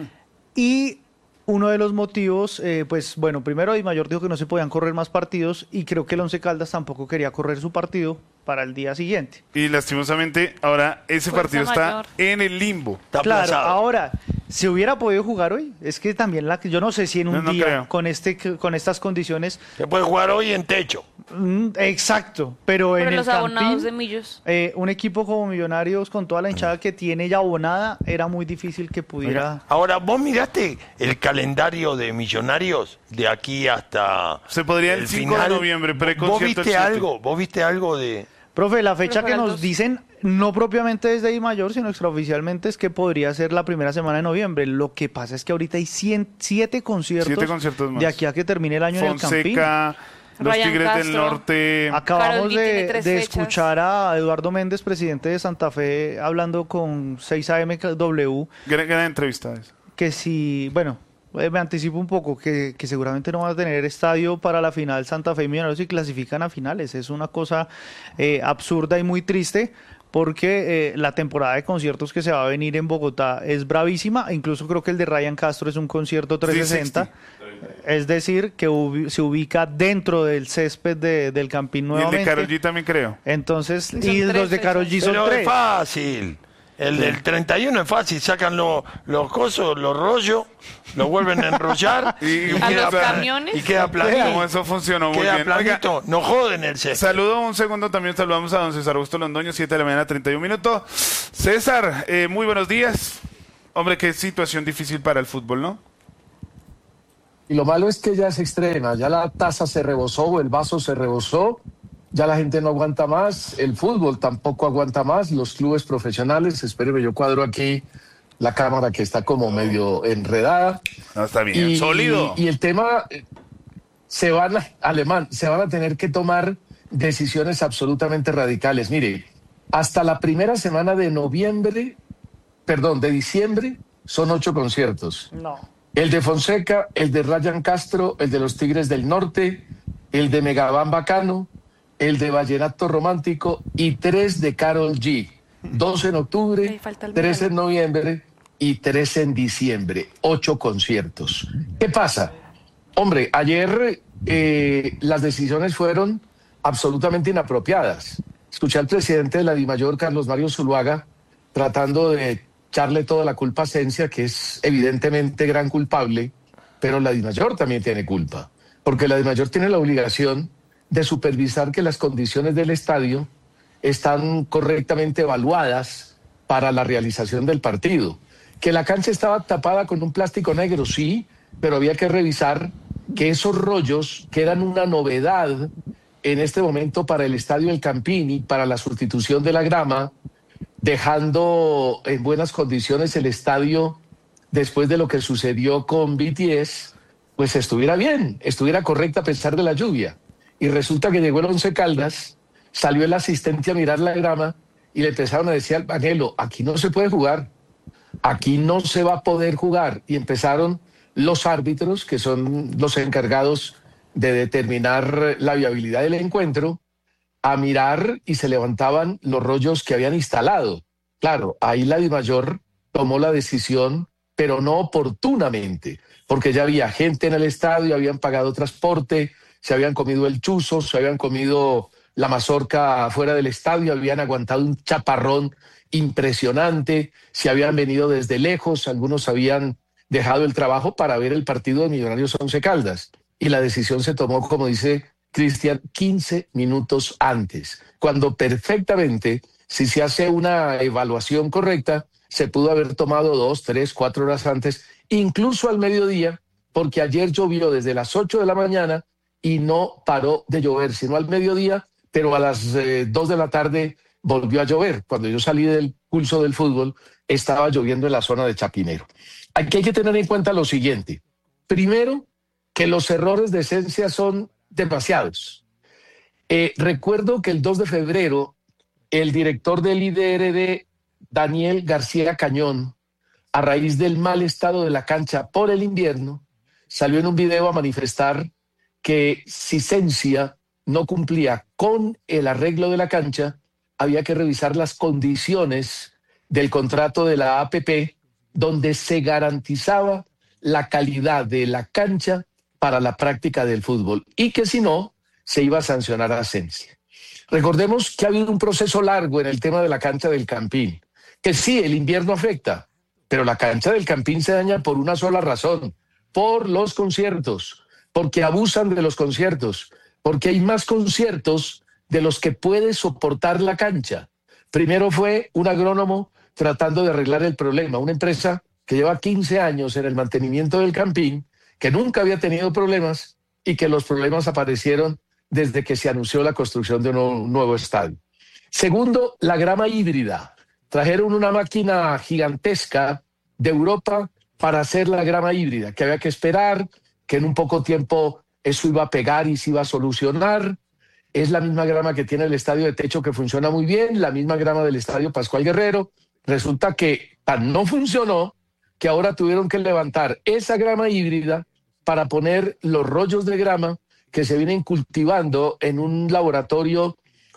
y uno de los motivos, eh, pues bueno, primero DIMAYOR dijo que no se podían correr más partidos, y creo que el Once Caldas tampoco quería correr su partido para el día siguiente. Y lastimosamente ahora ese Fuerza partido está mayor. en el limbo. Está Claro, aplazado. ahora, ¿se hubiera podido jugar hoy? Es que también, la, yo no sé si en un No, no día, creo. con, este, con estas condiciones, Se puede jugar hoy en techo. mm, exacto, pero, Pero en los el abonados Campín, de Millos. eh, un equipo como Millonarios, con toda la hinchada que tiene ya abonada, era muy difícil que pudiera... Ahora, ¿vos miraste el calendario de Millonarios de aquí hasta Se podría el cinco de noviembre, ¿Vos preconcierto el viste siete. algo? ¿Vos viste algo de...? Profe, la fecha Pero que para nos los- dicen, no propiamente desde DIMAYOR, sino extraoficialmente, es que podría ser la primera semana de noviembre. Lo que pasa es que ahorita hay cien, siete conciertos, Siete conciertos más. de aquí a que termine el año en el Campín. Fonseca, los Ryan Tigres del Castro. Norte. Acabamos Karol G tiene de, tres de fechas. escuchar a Eduardo Méndez, presidente de Santa Fe, hablando con seis A M W, Gran, gran entrevista esa. que si, bueno, eh, me anticipo un poco, que, que seguramente no van a tener estadio para la final Santa Fe y Millonarios si clasifican a finales. Es una cosa eh, absurda y muy triste, porque eh, la temporada de conciertos que se va a venir en Bogotá es bravísima. Incluso creo que el de Ryan Castro es un concierto trescientos sesenta. Es decir, que ubi- se ubica dentro del césped de- del Campín Y el nuevamente. de Karol G también creo. Entonces, Son y tres los de Karol G son Pero tres. es fácil. El del treinta y uno es fácil. Sacan los, los cosos, los rollos, los vuelven a enrollar Y- y, ¿A queda, los camiones? y queda planito. Como eso funcionó muy Queda bien. Oiga, planito. No joden el césped. saludo un segundo, también saludamos a don César Augusto Londoño, siete de la mañana, treinta y un minutos. César, eh, muy buenos días. Hombre, qué situación difícil para el fútbol, ¿no? Y lo malo es que ya es extrema, ya la taza se rebosó, el vaso se rebosó, ya la gente no aguanta más, el fútbol tampoco aguanta más, los clubes profesionales, espéreme, yo cuadro aquí la cámara que está como medio enredada. No, está bien, Y, sólido. y el tema, eh, se van a, alemán, se van a tener que tomar decisiones absolutamente radicales. Mire, hasta la primera semana de noviembre, perdón, de diciembre, son ocho conciertos. No. El de Fonseca, el de Ryan Castro, el de los Tigres del Norte, el de Megabán Bacano, el de Vallenato Romántico y tres de Karol G. Dos en octubre, Ahí falta el tres verano. en noviembre y tres en diciembre. Ocho conciertos. ¿Qué pasa? Hombre, ayer eh, las decisiones fueron absolutamente inapropiadas. Escuché al presidente de la DIMAYOR, Carlos Mario Zuluaga, tratando de echarle toda la culpa a Esencia, que es evidentemente gran culpable, pero la DIMAYOR también tiene culpa. porque la DIMAYOR tiene la obligación de supervisar que las condiciones del estadio están correctamente evaluadas para la realización del partido. Que la cancha estaba tapada con un plástico negro, sí, pero había que revisar que esos rollos, que eran una novedad en este momento para el Estadio El Campín y para la sustitución de la grama, dejando en buenas condiciones el estadio después de lo que sucedió con B T S, pues estuviera bien, estuviera correcta a pesar de la lluvia. Y resulta que llegó el Once Caldas, salió el asistente a mirar la grama y le empezaron a decir al Vanelo, aquí no se puede jugar, aquí no se va a poder jugar. Y empezaron los árbitros, que son los encargados de determinar la viabilidad del encuentro, a mirar y se levantaban los rollos que habían instalado. Claro, ahí la DIMAYOR tomó la decisión, pero no oportunamente, porque ya había gente en el estadio, habían pagado transporte, se habían comido el chuzo, se habían comido la mazorca afuera del estadio, habían aguantado un chaparrón impresionante, se habían venido desde lejos, algunos habían dejado el trabajo para ver el partido de Millonarios Once Caldas. Y la decisión se tomó, como dice Cristian, quince minutos antes, cuando perfectamente, si se hace una evaluación correcta, se pudo haber tomado dos, tres, cuatro horas antes, incluso al mediodía, porque ayer llovió desde las ocho de la mañana y no paró de llover, sino al mediodía, pero a las eh, dos de la tarde volvió a llover. Cuando yo salí del pulso del fútbol, estaba lloviendo en la zona de Chapinero. Aquí hay que tener en cuenta lo siguiente. Primero, que los errores de esencia son demasiados. Eh, recuerdo que el dos de febrero, el director del I D R D, Daniel García Cañón, a raíz del mal estado de la cancha por el invierno, salió en un video a manifestar que si Sensia no cumplía con el arreglo de la cancha, había que revisar las condiciones del contrato de la A P P, donde se garantizaba la calidad de la cancha para la práctica del fútbol y que si no, se iba a sancionar a Sensia. Recordemos que ha habido un proceso largo en el tema de la cancha del Campín, que sí, el invierno afecta, pero la cancha del Campín se daña por una sola razón, por los conciertos, porque abusan de los conciertos, porque hay más conciertos de los que puede soportar la cancha. Primero fue un agrónomo tratando de arreglar el problema, una empresa que lleva quince años en el mantenimiento del Campín, que nunca había tenido problemas y que los problemas aparecieron desde que se anunció la construcción de un nuevo estadio. Segundo, la grama híbrida. Trajeron una máquina gigantesca de Europa para hacer la grama híbrida, que había que esperar, que en un poco tiempo eso iba a pegar y se iba a solucionar. Es la misma grama que tiene el estadio de techo, que funciona muy bien, la misma grama del estadio Pascual Guerrero. Resulta que tan no funcionó que ahora tuvieron que levantar esa grama híbrida para poner los rollos de grama que se vienen cultivando en un laboratorio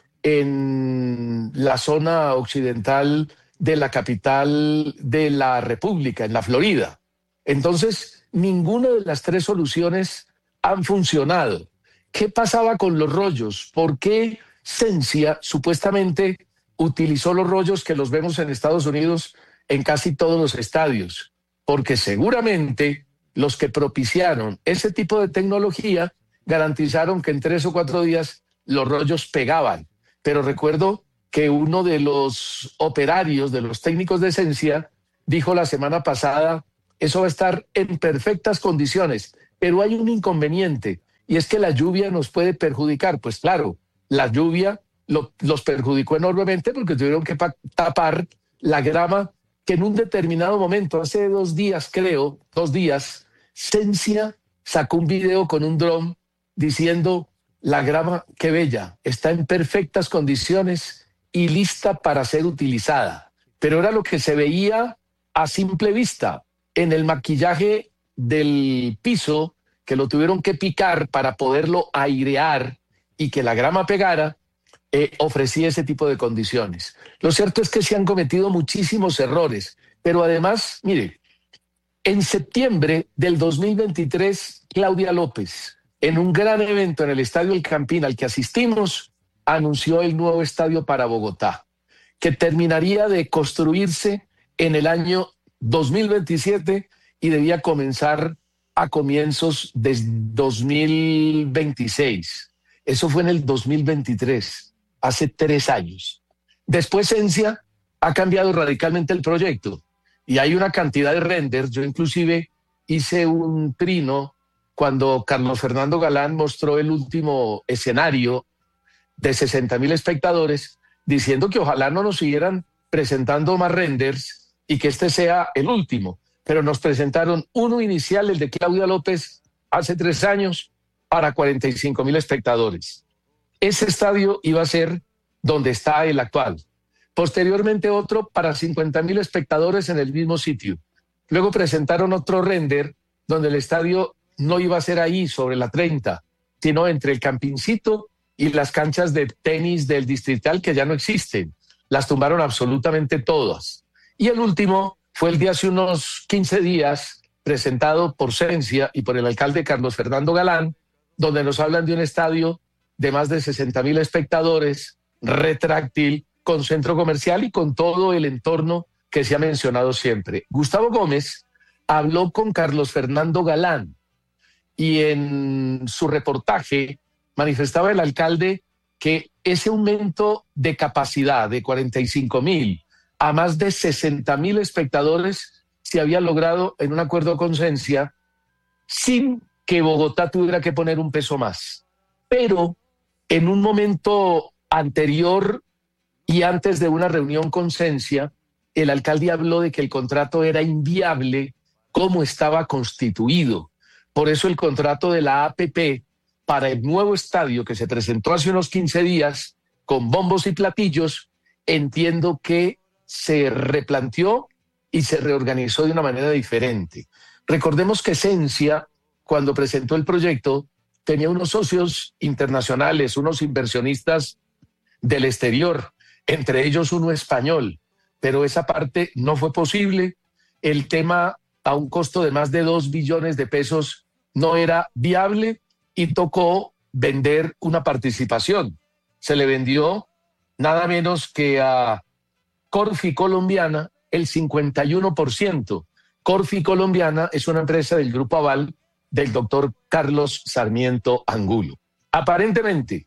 en la zona occidental de la capital de la República, en la Florida. Entonces, ninguna de las tres soluciones han funcionado. ¿Qué pasaba con los rollos? ¿Por qué Sensia supuestamente utilizó los rollos que los vemos en Estados Unidos en casi todos los estadios? Porque seguramente los que propiciaron ese tipo de tecnología garantizaron que en tres o cuatro días los rollos pegaban. Pero recuerdo que uno de los operarios, de los técnicos de Sensia, dijo la semana pasada, eso va a estar en perfectas condiciones, pero hay un inconveniente, y es que la lluvia nos puede perjudicar. Pues claro, la lluvia lo, los perjudicó enormemente porque tuvieron que tapar la grama que en un determinado momento, hace dos días creo, dos días, Sensia sacó un video con un dron diciendo, la grama, qué bella, está en perfectas condiciones y lista para ser utilizada. Pero era lo que se veía a simple vista. En el maquillaje del piso, que lo tuvieron que picar para poderlo airear y que la grama pegara, eh, ofrecía ese tipo de condiciones. Lo cierto es que se han cometido muchísimos errores, pero además, mire, en septiembre del dos mil veintitrés, Claudia López, en un gran evento en el Estadio El Campín al que asistimos, anunció el nuevo estadio para Bogotá, que terminaría de construirse en el año dos mil veintisiete y debía comenzar a comienzos de dos mil veintiséis. Eso fue en el dos mil veintitrés, hace tres años. Después Sensia ha cambiado radicalmente el proyecto y hay una cantidad de renders. Yo inclusive hice un trino cuando Carlos Fernando Galán mostró el último escenario de sesenta mil espectadores, diciendo que ojalá no nos siguieran presentando más renders y que este sea el último. Pero nos presentaron uno inicial, el de Claudia López, hace tres años, para cuarenta y cinco mil espectadores. Ese estadio iba a ser donde está el actual. Posteriormente otro para cincuenta mil espectadores en el mismo sitio. Luego presentaron otro render donde el estadio no iba a ser ahí sobre la treinta, sino entre el Campincito y las canchas de tenis del Distrital, que ya no existen. Las tumbaron absolutamente todas. Y el último fue el de hace unos quince días, presentado por Sensia y por el alcalde Carlos Fernando Galán, donde nos hablan de un estadio de más de sesenta mil espectadores, retráctil, con centro comercial y con todo el entorno que se ha mencionado siempre. Gustavo Gómez habló con Carlos Fernando Galán y en su reportaje manifestaba el alcalde que ese aumento de capacidad de cuarenta y cinco mil a más de sesenta mil espectadores se había logrado en un acuerdo con Sensia sin que Bogotá tuviera que poner un peso más. Pero en un momento anterior y antes de una reunión con Sensia, el alcalde habló de que el contrato era inviable como estaba constituido. Por eso el contrato de la A P P para el nuevo estadio que se presentó hace unos quince días con bombos y platillos, entiendo que se replanteó y se reorganizó de una manera diferente. Recordemos que Sensia, cuando presentó el proyecto, tenía unos socios internacionales, unos inversionistas del exterior, entre ellos uno español, pero esa parte no fue posible. El tema a un costo de más de dos billones de pesos no era viable y tocó vender una participación. Se le vendió nada menos que a Corfi Colombiana el cincuenta y uno por ciento. Corfi Colombiana es una empresa del Grupo Aval del doctor Carlos Sarmiento Angulo. Aparentemente,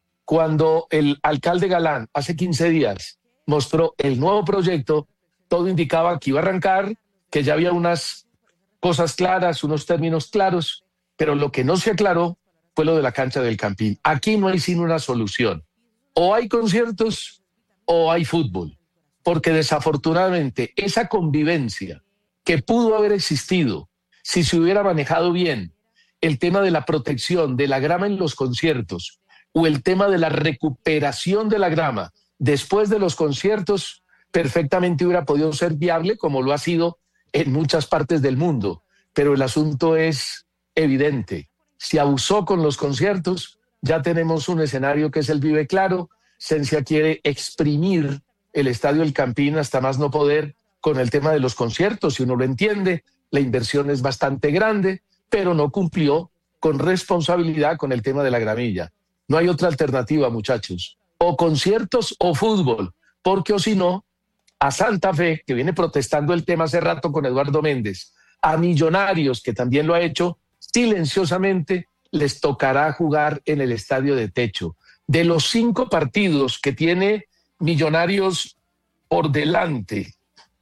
cuando el alcalde Galán hace quince días mostró el nuevo proyecto, todo indicaba que iba a arrancar, que ya había unas cosas claras, unos términos claros, pero lo que no se aclaró fue lo de la cancha del Campín. Aquí no hay sino una solución. O hay conciertos o hay fútbol, porque desafortunadamente esa convivencia que pudo haber existido si se hubiera manejado bien el tema de la protección de la grama en los conciertos o el tema de la recuperación de la grama después de los conciertos, perfectamente hubiera podido ser viable como lo ha sido en muchas partes del mundo. Pero el asunto es evidente. Se abusó con los conciertos, ya tenemos un escenario que es el Vive Claro. Sensia quiere exprimir el Estadio El Campín hasta más no poder con el tema de los conciertos, si uno lo entiende. La inversión es bastante grande, pero no cumplió con responsabilidad con el tema de la gramilla. No hay otra alternativa, muchachos. O conciertos o fútbol, porque o si no, a Santa Fe, que viene protestando el tema hace rato con Eduardo Méndez, a Millonarios, que también lo ha hecho, silenciosamente les tocará jugar en el estadio de techo. De los cinco partidos que tiene Millonarios por delante,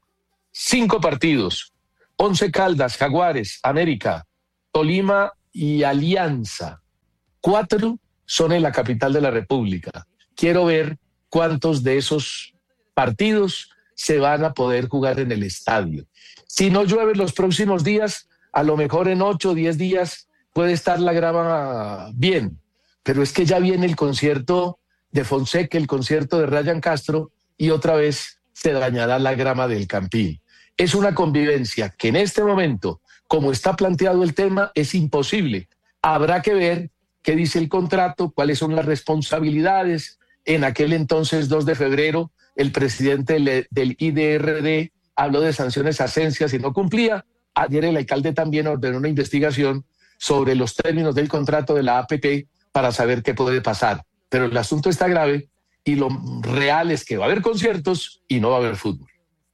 cinco partidos, Once Caldas, Jaguares, América, Tolima y Alianza, cuatro son en la capital de la República. Quiero ver cuántos de esos partidos se van a poder jugar en el estadio. Si no llueve los próximos días, a lo mejor en ocho o diez días puede estar la grama bien, pero es que ya viene el concierto de Fonseca, el concierto de Ryan Castro, y otra vez se dañará la grama del Campín. Es una convivencia que en este momento, como está planteado el tema, es imposible. Habrá que ver qué dice el contrato, cuáles son las responsabilidades. En aquel entonces, dos de febrero, el presidente del I D R D habló de sanciones a Sensia si no cumplía. Ayer el alcalde también ordenó una investigación sobre los términos del contrato de la A P P para saber qué puede pasar. Pero el asunto está grave y lo real es que va a haber conciertos y no va a haber fútbol.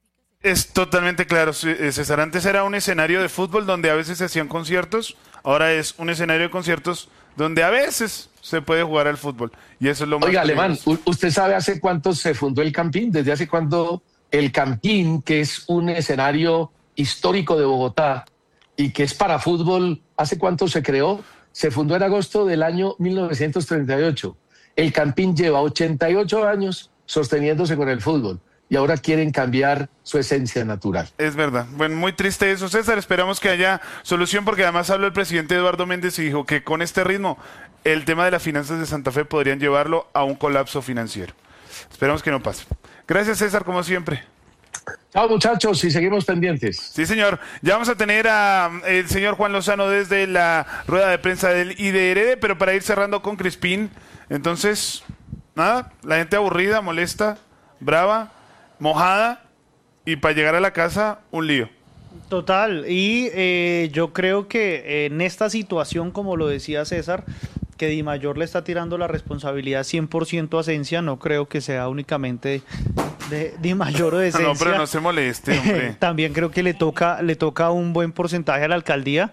Es totalmente claro, César. Antes era un escenario de fútbol donde a veces se hacían conciertos, ahora es un escenario de conciertos donde a veces se puede jugar al fútbol. Y eso es lo más Oiga, Alemán, peligroso. ¿usted sabe hace cuánto se fundó el Campín? ¿Desde hace cuánto el Campín, que es un escenario histórico de Bogotá y que es para fútbol, hace cuánto se creó? Se fundó en agosto del año mil novecientos treinta y ocho. El Campín lleva ochenta y ocho años sosteniéndose con el fútbol. Y ahora quieren cambiar su esencia natural. Es verdad. Bueno, muy triste eso, César. Esperamos que haya solución porque además habló el presidente Eduardo Méndez y dijo que con este ritmo el tema de las finanzas de Santa Fe podrían llevarlo a un colapso financiero. Esperamos que no pase. Gracias, César, como siempre. Chao, muchachos, y seguimos pendientes. Sí, señor. Ya vamos a tener al señor Juan Lozano desde la rueda de prensa del I D R D, pero para ir cerrando con Crispín. Entonces, nada, la gente aburrida, molesta, brava, mojada y para llegar a la casa un lío. Total, y eh, yo creo que en esta situación, como lo decía César, que Di Mayor le está tirando la responsabilidad cien por ciento a Esencia, no creo que sea únicamente de Di Mayor o de Esencia. No, pero no se moleste, hombre. También creo que le toca, le toca un buen porcentaje a la alcaldía.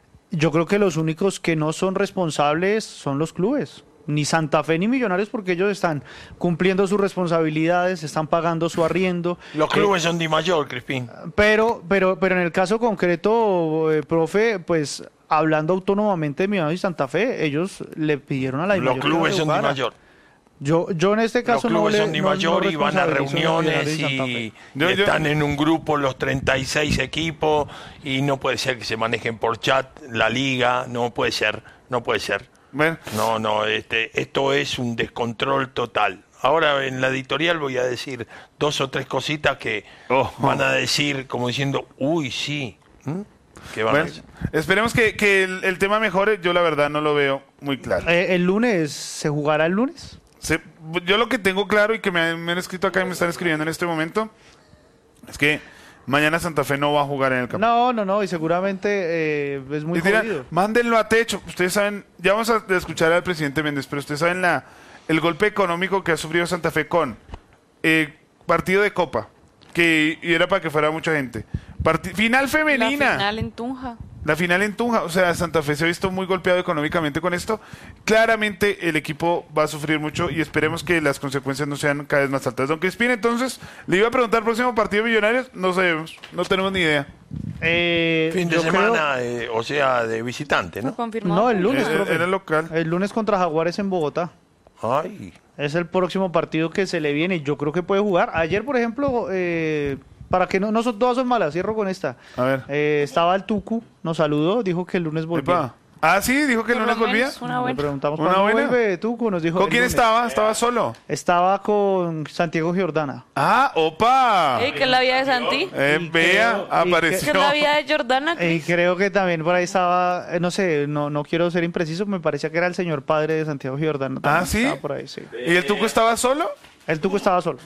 Yo creo que los únicos que no son responsables son los clubes. Ni Santa Fe ni Millonarios, porque ellos están cumpliendo sus responsabilidades, están pagando su arriendo. Los clubes eh, son Di Mayor, Crispín. Pero, pero, pero en el caso concreto, eh, profe, pues hablando autónomamente de Millonarios y Santa Fe, ellos le pidieron a la Di Mayor. Los clubes son Di Mayor. Yo, yo en este caso los clubes no son le, Di no- Mayor no y van a responsabilizo reuniones y Santa y, Fe. y Yo- yo- están en un grupo los treinta y seis equipos y no puede ser que se manejen por chat la liga, no puede ser, no puede ser. Bueno, No, no, este, esto es un descontrol total. Ahora en la editorial voy a decir dos o tres cositas que Oh. van a decir como diciendo, uy, sí. ¿Mm? ¿Qué van a bueno, decir? esperemos que, que el, el tema mejore. Yo la verdad no lo veo muy claro. Eh, ¿El lunes se jugará el lunes? Se- yo lo que tengo claro y que me, han- me han escrito acá y me están escribiendo en este momento es que mañana Santa Fe no va a jugar en el campo. No, no, no, y seguramente eh, es muy Y dirán, jodido. mándenlo a techo. Ustedes saben, ya vamos a escuchar al presidente Méndez, pero ustedes saben la, el golpe económico que ha sufrido Santa Fe con eh, partido de Copa, que y era para que fuera mucha gente. Parti- final femenina. La final en Tunja. La final en Tunja, o sea, Santa Fe se ha visto muy golpeado económicamente con esto. Claramente el equipo va a sufrir mucho y esperemos que las consecuencias no sean cada vez más altas. Don Crispín, entonces, le iba a preguntar, próximo partido de Millonarios, no sabemos, no tenemos ni idea. Eh, Fin de yo semana, eh, o sea, de visitante, ¿No ¿no? confirmado? No, el lunes, Era- profe. era local. El lunes contra Jaguares en Bogotá. Ay, Es el próximo partido que se le viene y yo creo que puede jugar. Ayer, por ejemplo, eh, para que no, no son, todas son malas, cierro con esta. A ver. Eh, estaba el Tucu, nos saludó, dijo que el lunes volvía. Epa. Ah, sí, dijo que el Por lunes lo volvía. menos una Le buena. preguntamos ¿Una cuándo buena? vuelve Tucu, nos dijo ¿Con el quién lunes. estaba? ¿Estaba solo? Estaba con Santiago Giordana. Ah, opa. Ey, ¿qué es la vida de Santi? Eh, Y vea, creo- y ¿Qué apareció. es la vida de Jordana? Y creo que también por ahí estaba, eh, no sé, no, no quiero ser impreciso, me parecía que era el señor padre de Santiago Giordana. también Ah, ¿sí? estaba por ahí, sí. ¿Y el Tuco estaba solo? El Tuco estaba solo.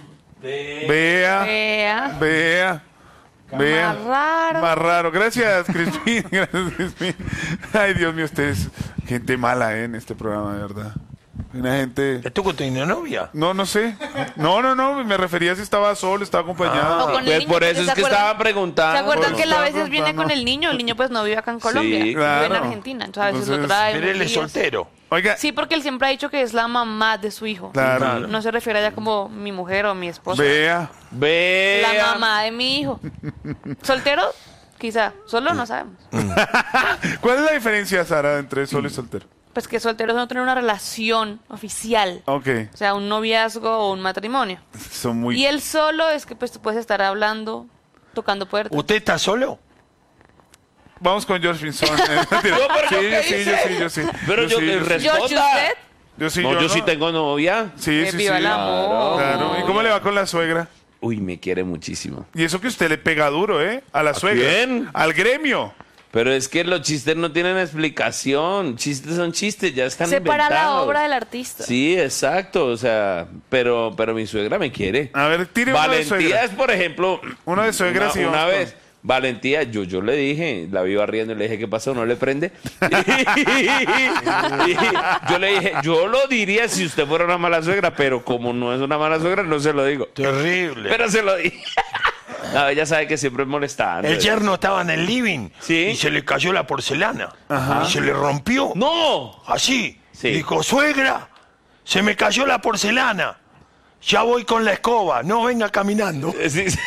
Vea, Vea. vea. Vea. Más raro. Más raro. Gracias, Crispín. Gracias, Crispín. Ay, Dios mío, ustedes. Gente mala, ¿eh? En este programa, de verdad. Una gente. ¿el Tuco tiene novia? No, no sé. No, no, no. Me refería a si estaba solo, estaba acompañado. O con el Pues niño, por eso ¿se es que acuerdan? estaba preguntando. ¿Se acuerdan Por que él a eso veces estaba viene con preguntando. el niño? El niño pues no vive acá en Colombia, Sí, vive claro. en Argentina. Entonces a veces Entonces, lo trae. Pero él unos es días. soltero. Oiga. Sí, porque él siempre ha dicho que es la mamá de su hijo. Claro. No se refiere a ella como mi mujer o mi esposa. Vea. Vea. La mamá de mi hijo. ¿Soltero? Quizá. Solo no sabemos. ¿Cuál es la diferencia, Sara, entre solo y soltero? Pues que solteros no tienen una relación oficial. Ok. O sea, un noviazgo o un matrimonio. Son muy. Y el solo es que pues tú puedes estar hablando, tocando puertas. ¿Usted está solo? Vamos con George Pinzón. pero sí, ¿yo yo qué sí, hice? yo sí, yo sí. Pero yo, sí, que yo sí. responda. George, ¿usted? Yo sí, No, yo yo sí no. tengo novia. Sí, Eh, sí, viva sí. el amor. Claro. ¿Y cómo le va con la suegra? Uy, me quiere muchísimo. Y eso que usted le pega duro, ¿eh? A la suegra. quién? Al gremio. Pero es que los chistes no tienen explicación. Chistes son chistes, ya están Separa la inventados. obra del artista. Sí, exacto. O sea, pero, pero mi suegra me quiere. A ver, tire uno de Valentía suegra. es, por ejemplo, Uno de suegra, una, sí, una vamos con- vez. Valentía, yo, yo le dije, la vi barriendo y le dije, ¿qué pasó? ¿No le prende? Y yo le dije, yo lo diría si usted fuera una mala suegra, pero como no es una mala suegra, no se lo digo. Terrible. Pero se lo dije. No, ella sabe que siempre es molestando. El yerno estaba en el living ¿Sí? y se le cayó la porcelana. Ajá. Y se le rompió. ¡No! Así. Sí. Y dijo, suegra, se me cayó la porcelana. Ya voy con la escoba, no venga caminando. Sí, sí.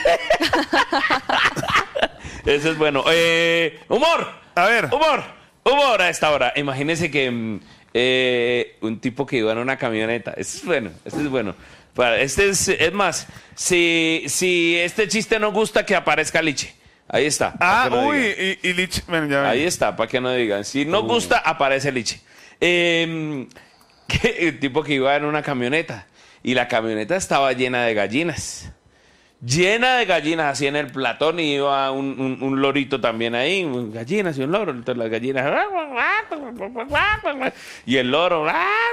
Eso es bueno. Eh, humor. A ver. Humor. Humor a esta hora. Imagínense que mm, eh, un tipo que iba en una camioneta. Este es bueno, este es bueno. Para- Este es, es más, si, si este chiste no gusta, que aparezca Liche. Ahí está. para Ah, que no uy, digan. y, y Lich, bueno, ya ven. Ahí está, para que no digan. Si no gusta, aparece Liche. Eh, que, el tipo que iba en una camioneta. Y la camioneta estaba llena de gallinas. Llena de gallinas, así en el platón, y iba un, un, un lorito también ahí, un- gallinas y un loro, entonces las gallinas, y el loro,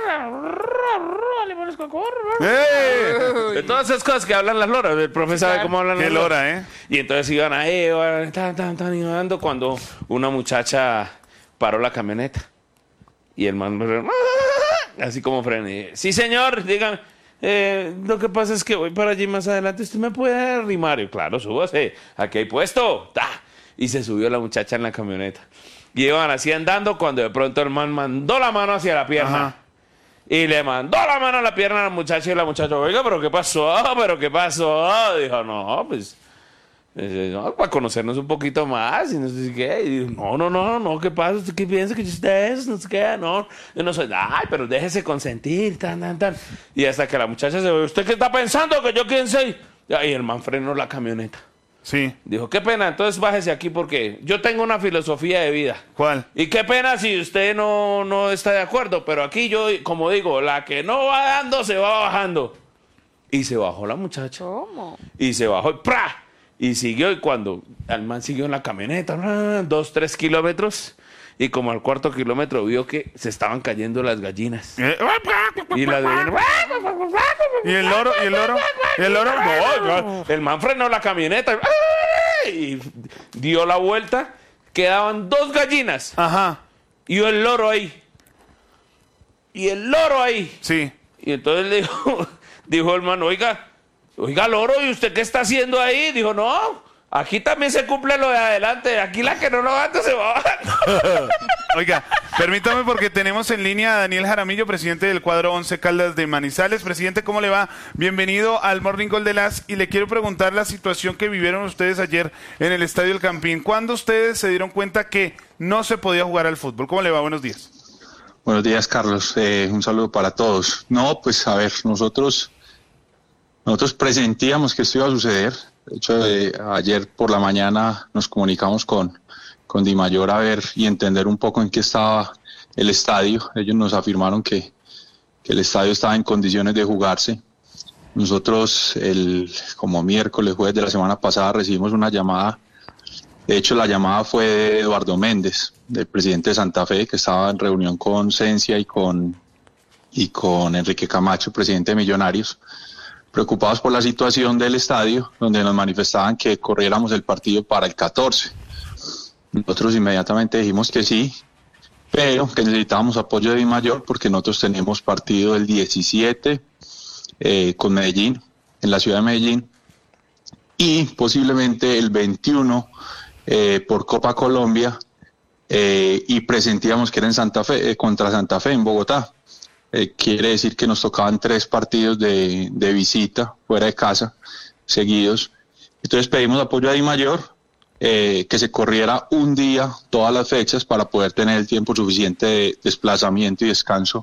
¡Eh! de todas esas cosas que hablan las loras, el profe sabe cómo hablan Qué las loras. lora, ¿eh? Y entonces iban ahí, iban, tan, tan, tan, iban dando, cuando una muchacha paró la camioneta, y el man, así como frené, sí señor, dígame. Eh, lo que pasa es que voy para allí más adelante. ¿Usted me puede arrimar? Y claro, súbase. Aquí hay puesto. ¡Ta! Y se subió la muchacha en la camioneta. Y iban así andando cuando de pronto el man mandó la mano hacia la pierna. Ajá. Y le mandó la mano a la pierna a la muchacha y la muchacha, oiga, ¿pero qué pasó? ¿Pero qué pasó? Dijo, no, pues... eh, no, para conocernos un poquito más y no sé qué. Y dijo, no, no, no, no, ¿qué pasa? ¿Usted qué piensa que usted es? No sé qué, no. Yo no soy, ay, pero déjese consentir, tan, tan, tan. Y hasta que la muchacha se ve, ¿usted qué está pensando? ¿Que yo quién soy? Y el man frenó la camioneta. Sí. Dijo, qué pena, entonces bájese aquí porque yo tengo una filosofía de vida. ¿Cuál? Y qué pena si usted no, no está de acuerdo, pero aquí yo, como digo, la que no va dando se va bajando. Y se bajó la muchacha. ¿Cómo? Y se bajó y ¡pra! Y siguió, y cuando el man siguió en la camioneta, ¡ra! dos, tres kilómetros, y como al cuarto kilómetro vio que se estaban cayendo las gallinas. Eh, Y las gallinas, ¿Y el loro? ¿Y el loro? ¿Y el loro? no, no, el man frenó la camioneta y dio la vuelta, quedaban dos gallinas Ajá. y el loro ahí. Y el loro ahí. Sí. Y entonces le dijo, dijo el man, oiga, oiga, loro, ¿y usted qué está haciendo ahí? Dijo, no, aquí también se cumple lo de adelante, aquí la que no lo gasta se va bajando. Oiga, permítame porque tenemos en línea a Daniel Jaramillo, presidente del cuadro Once Caldas de Manizales. Presidente, ¿cómo le va? Bienvenido al Morning Call de las, y le quiero preguntar la situación que vivieron ustedes ayer en el Estadio El Campín. ¿Cuándo ustedes se dieron cuenta que no se podía jugar al fútbol? ¿Cómo le va? Buenos días. Buenos días, Carlos. Eh, un saludo para todos. No, pues a ver, nosotros nosotros presentíamos que esto iba a suceder. De hecho, eh, ayer por la mañana nos comunicamos con, con Di Mayor a ver y entender un poco en qué estaba el estadio. Ellos nos afirmaron que, que el estadio estaba en condiciones de jugarse. Nosotros, el como miércoles, jueves de la semana pasada, recibimos una llamada. De hecho, la llamada fue de Eduardo Méndez, del presidente de Santa Fe, que estaba en reunión con Cencia y con, y con Enrique Camacho, presidente de Millonarios, preocupados por la situación del estadio, donde nos manifestaban que corriéramos el partido para el catorce. Nosotros inmediatamente dijimos que sí, pero que necesitábamos apoyo de Di Mayor porque nosotros tenemos partido el diecisiete eh, con Medellín, en la ciudad de Medellín, y posiblemente el veintiuno eh, por Copa Colombia, eh, y presentíamos que era en Santa Fe, eh, contra Santa Fe en Bogotá. Eh, quiere decir que nos tocaban tres partidos de, de visita fuera de casa seguidos. Entonces pedimos apoyo a Di Mayor, eh, que se corriera un día todas las fechas para poder tener el tiempo suficiente de desplazamiento y descanso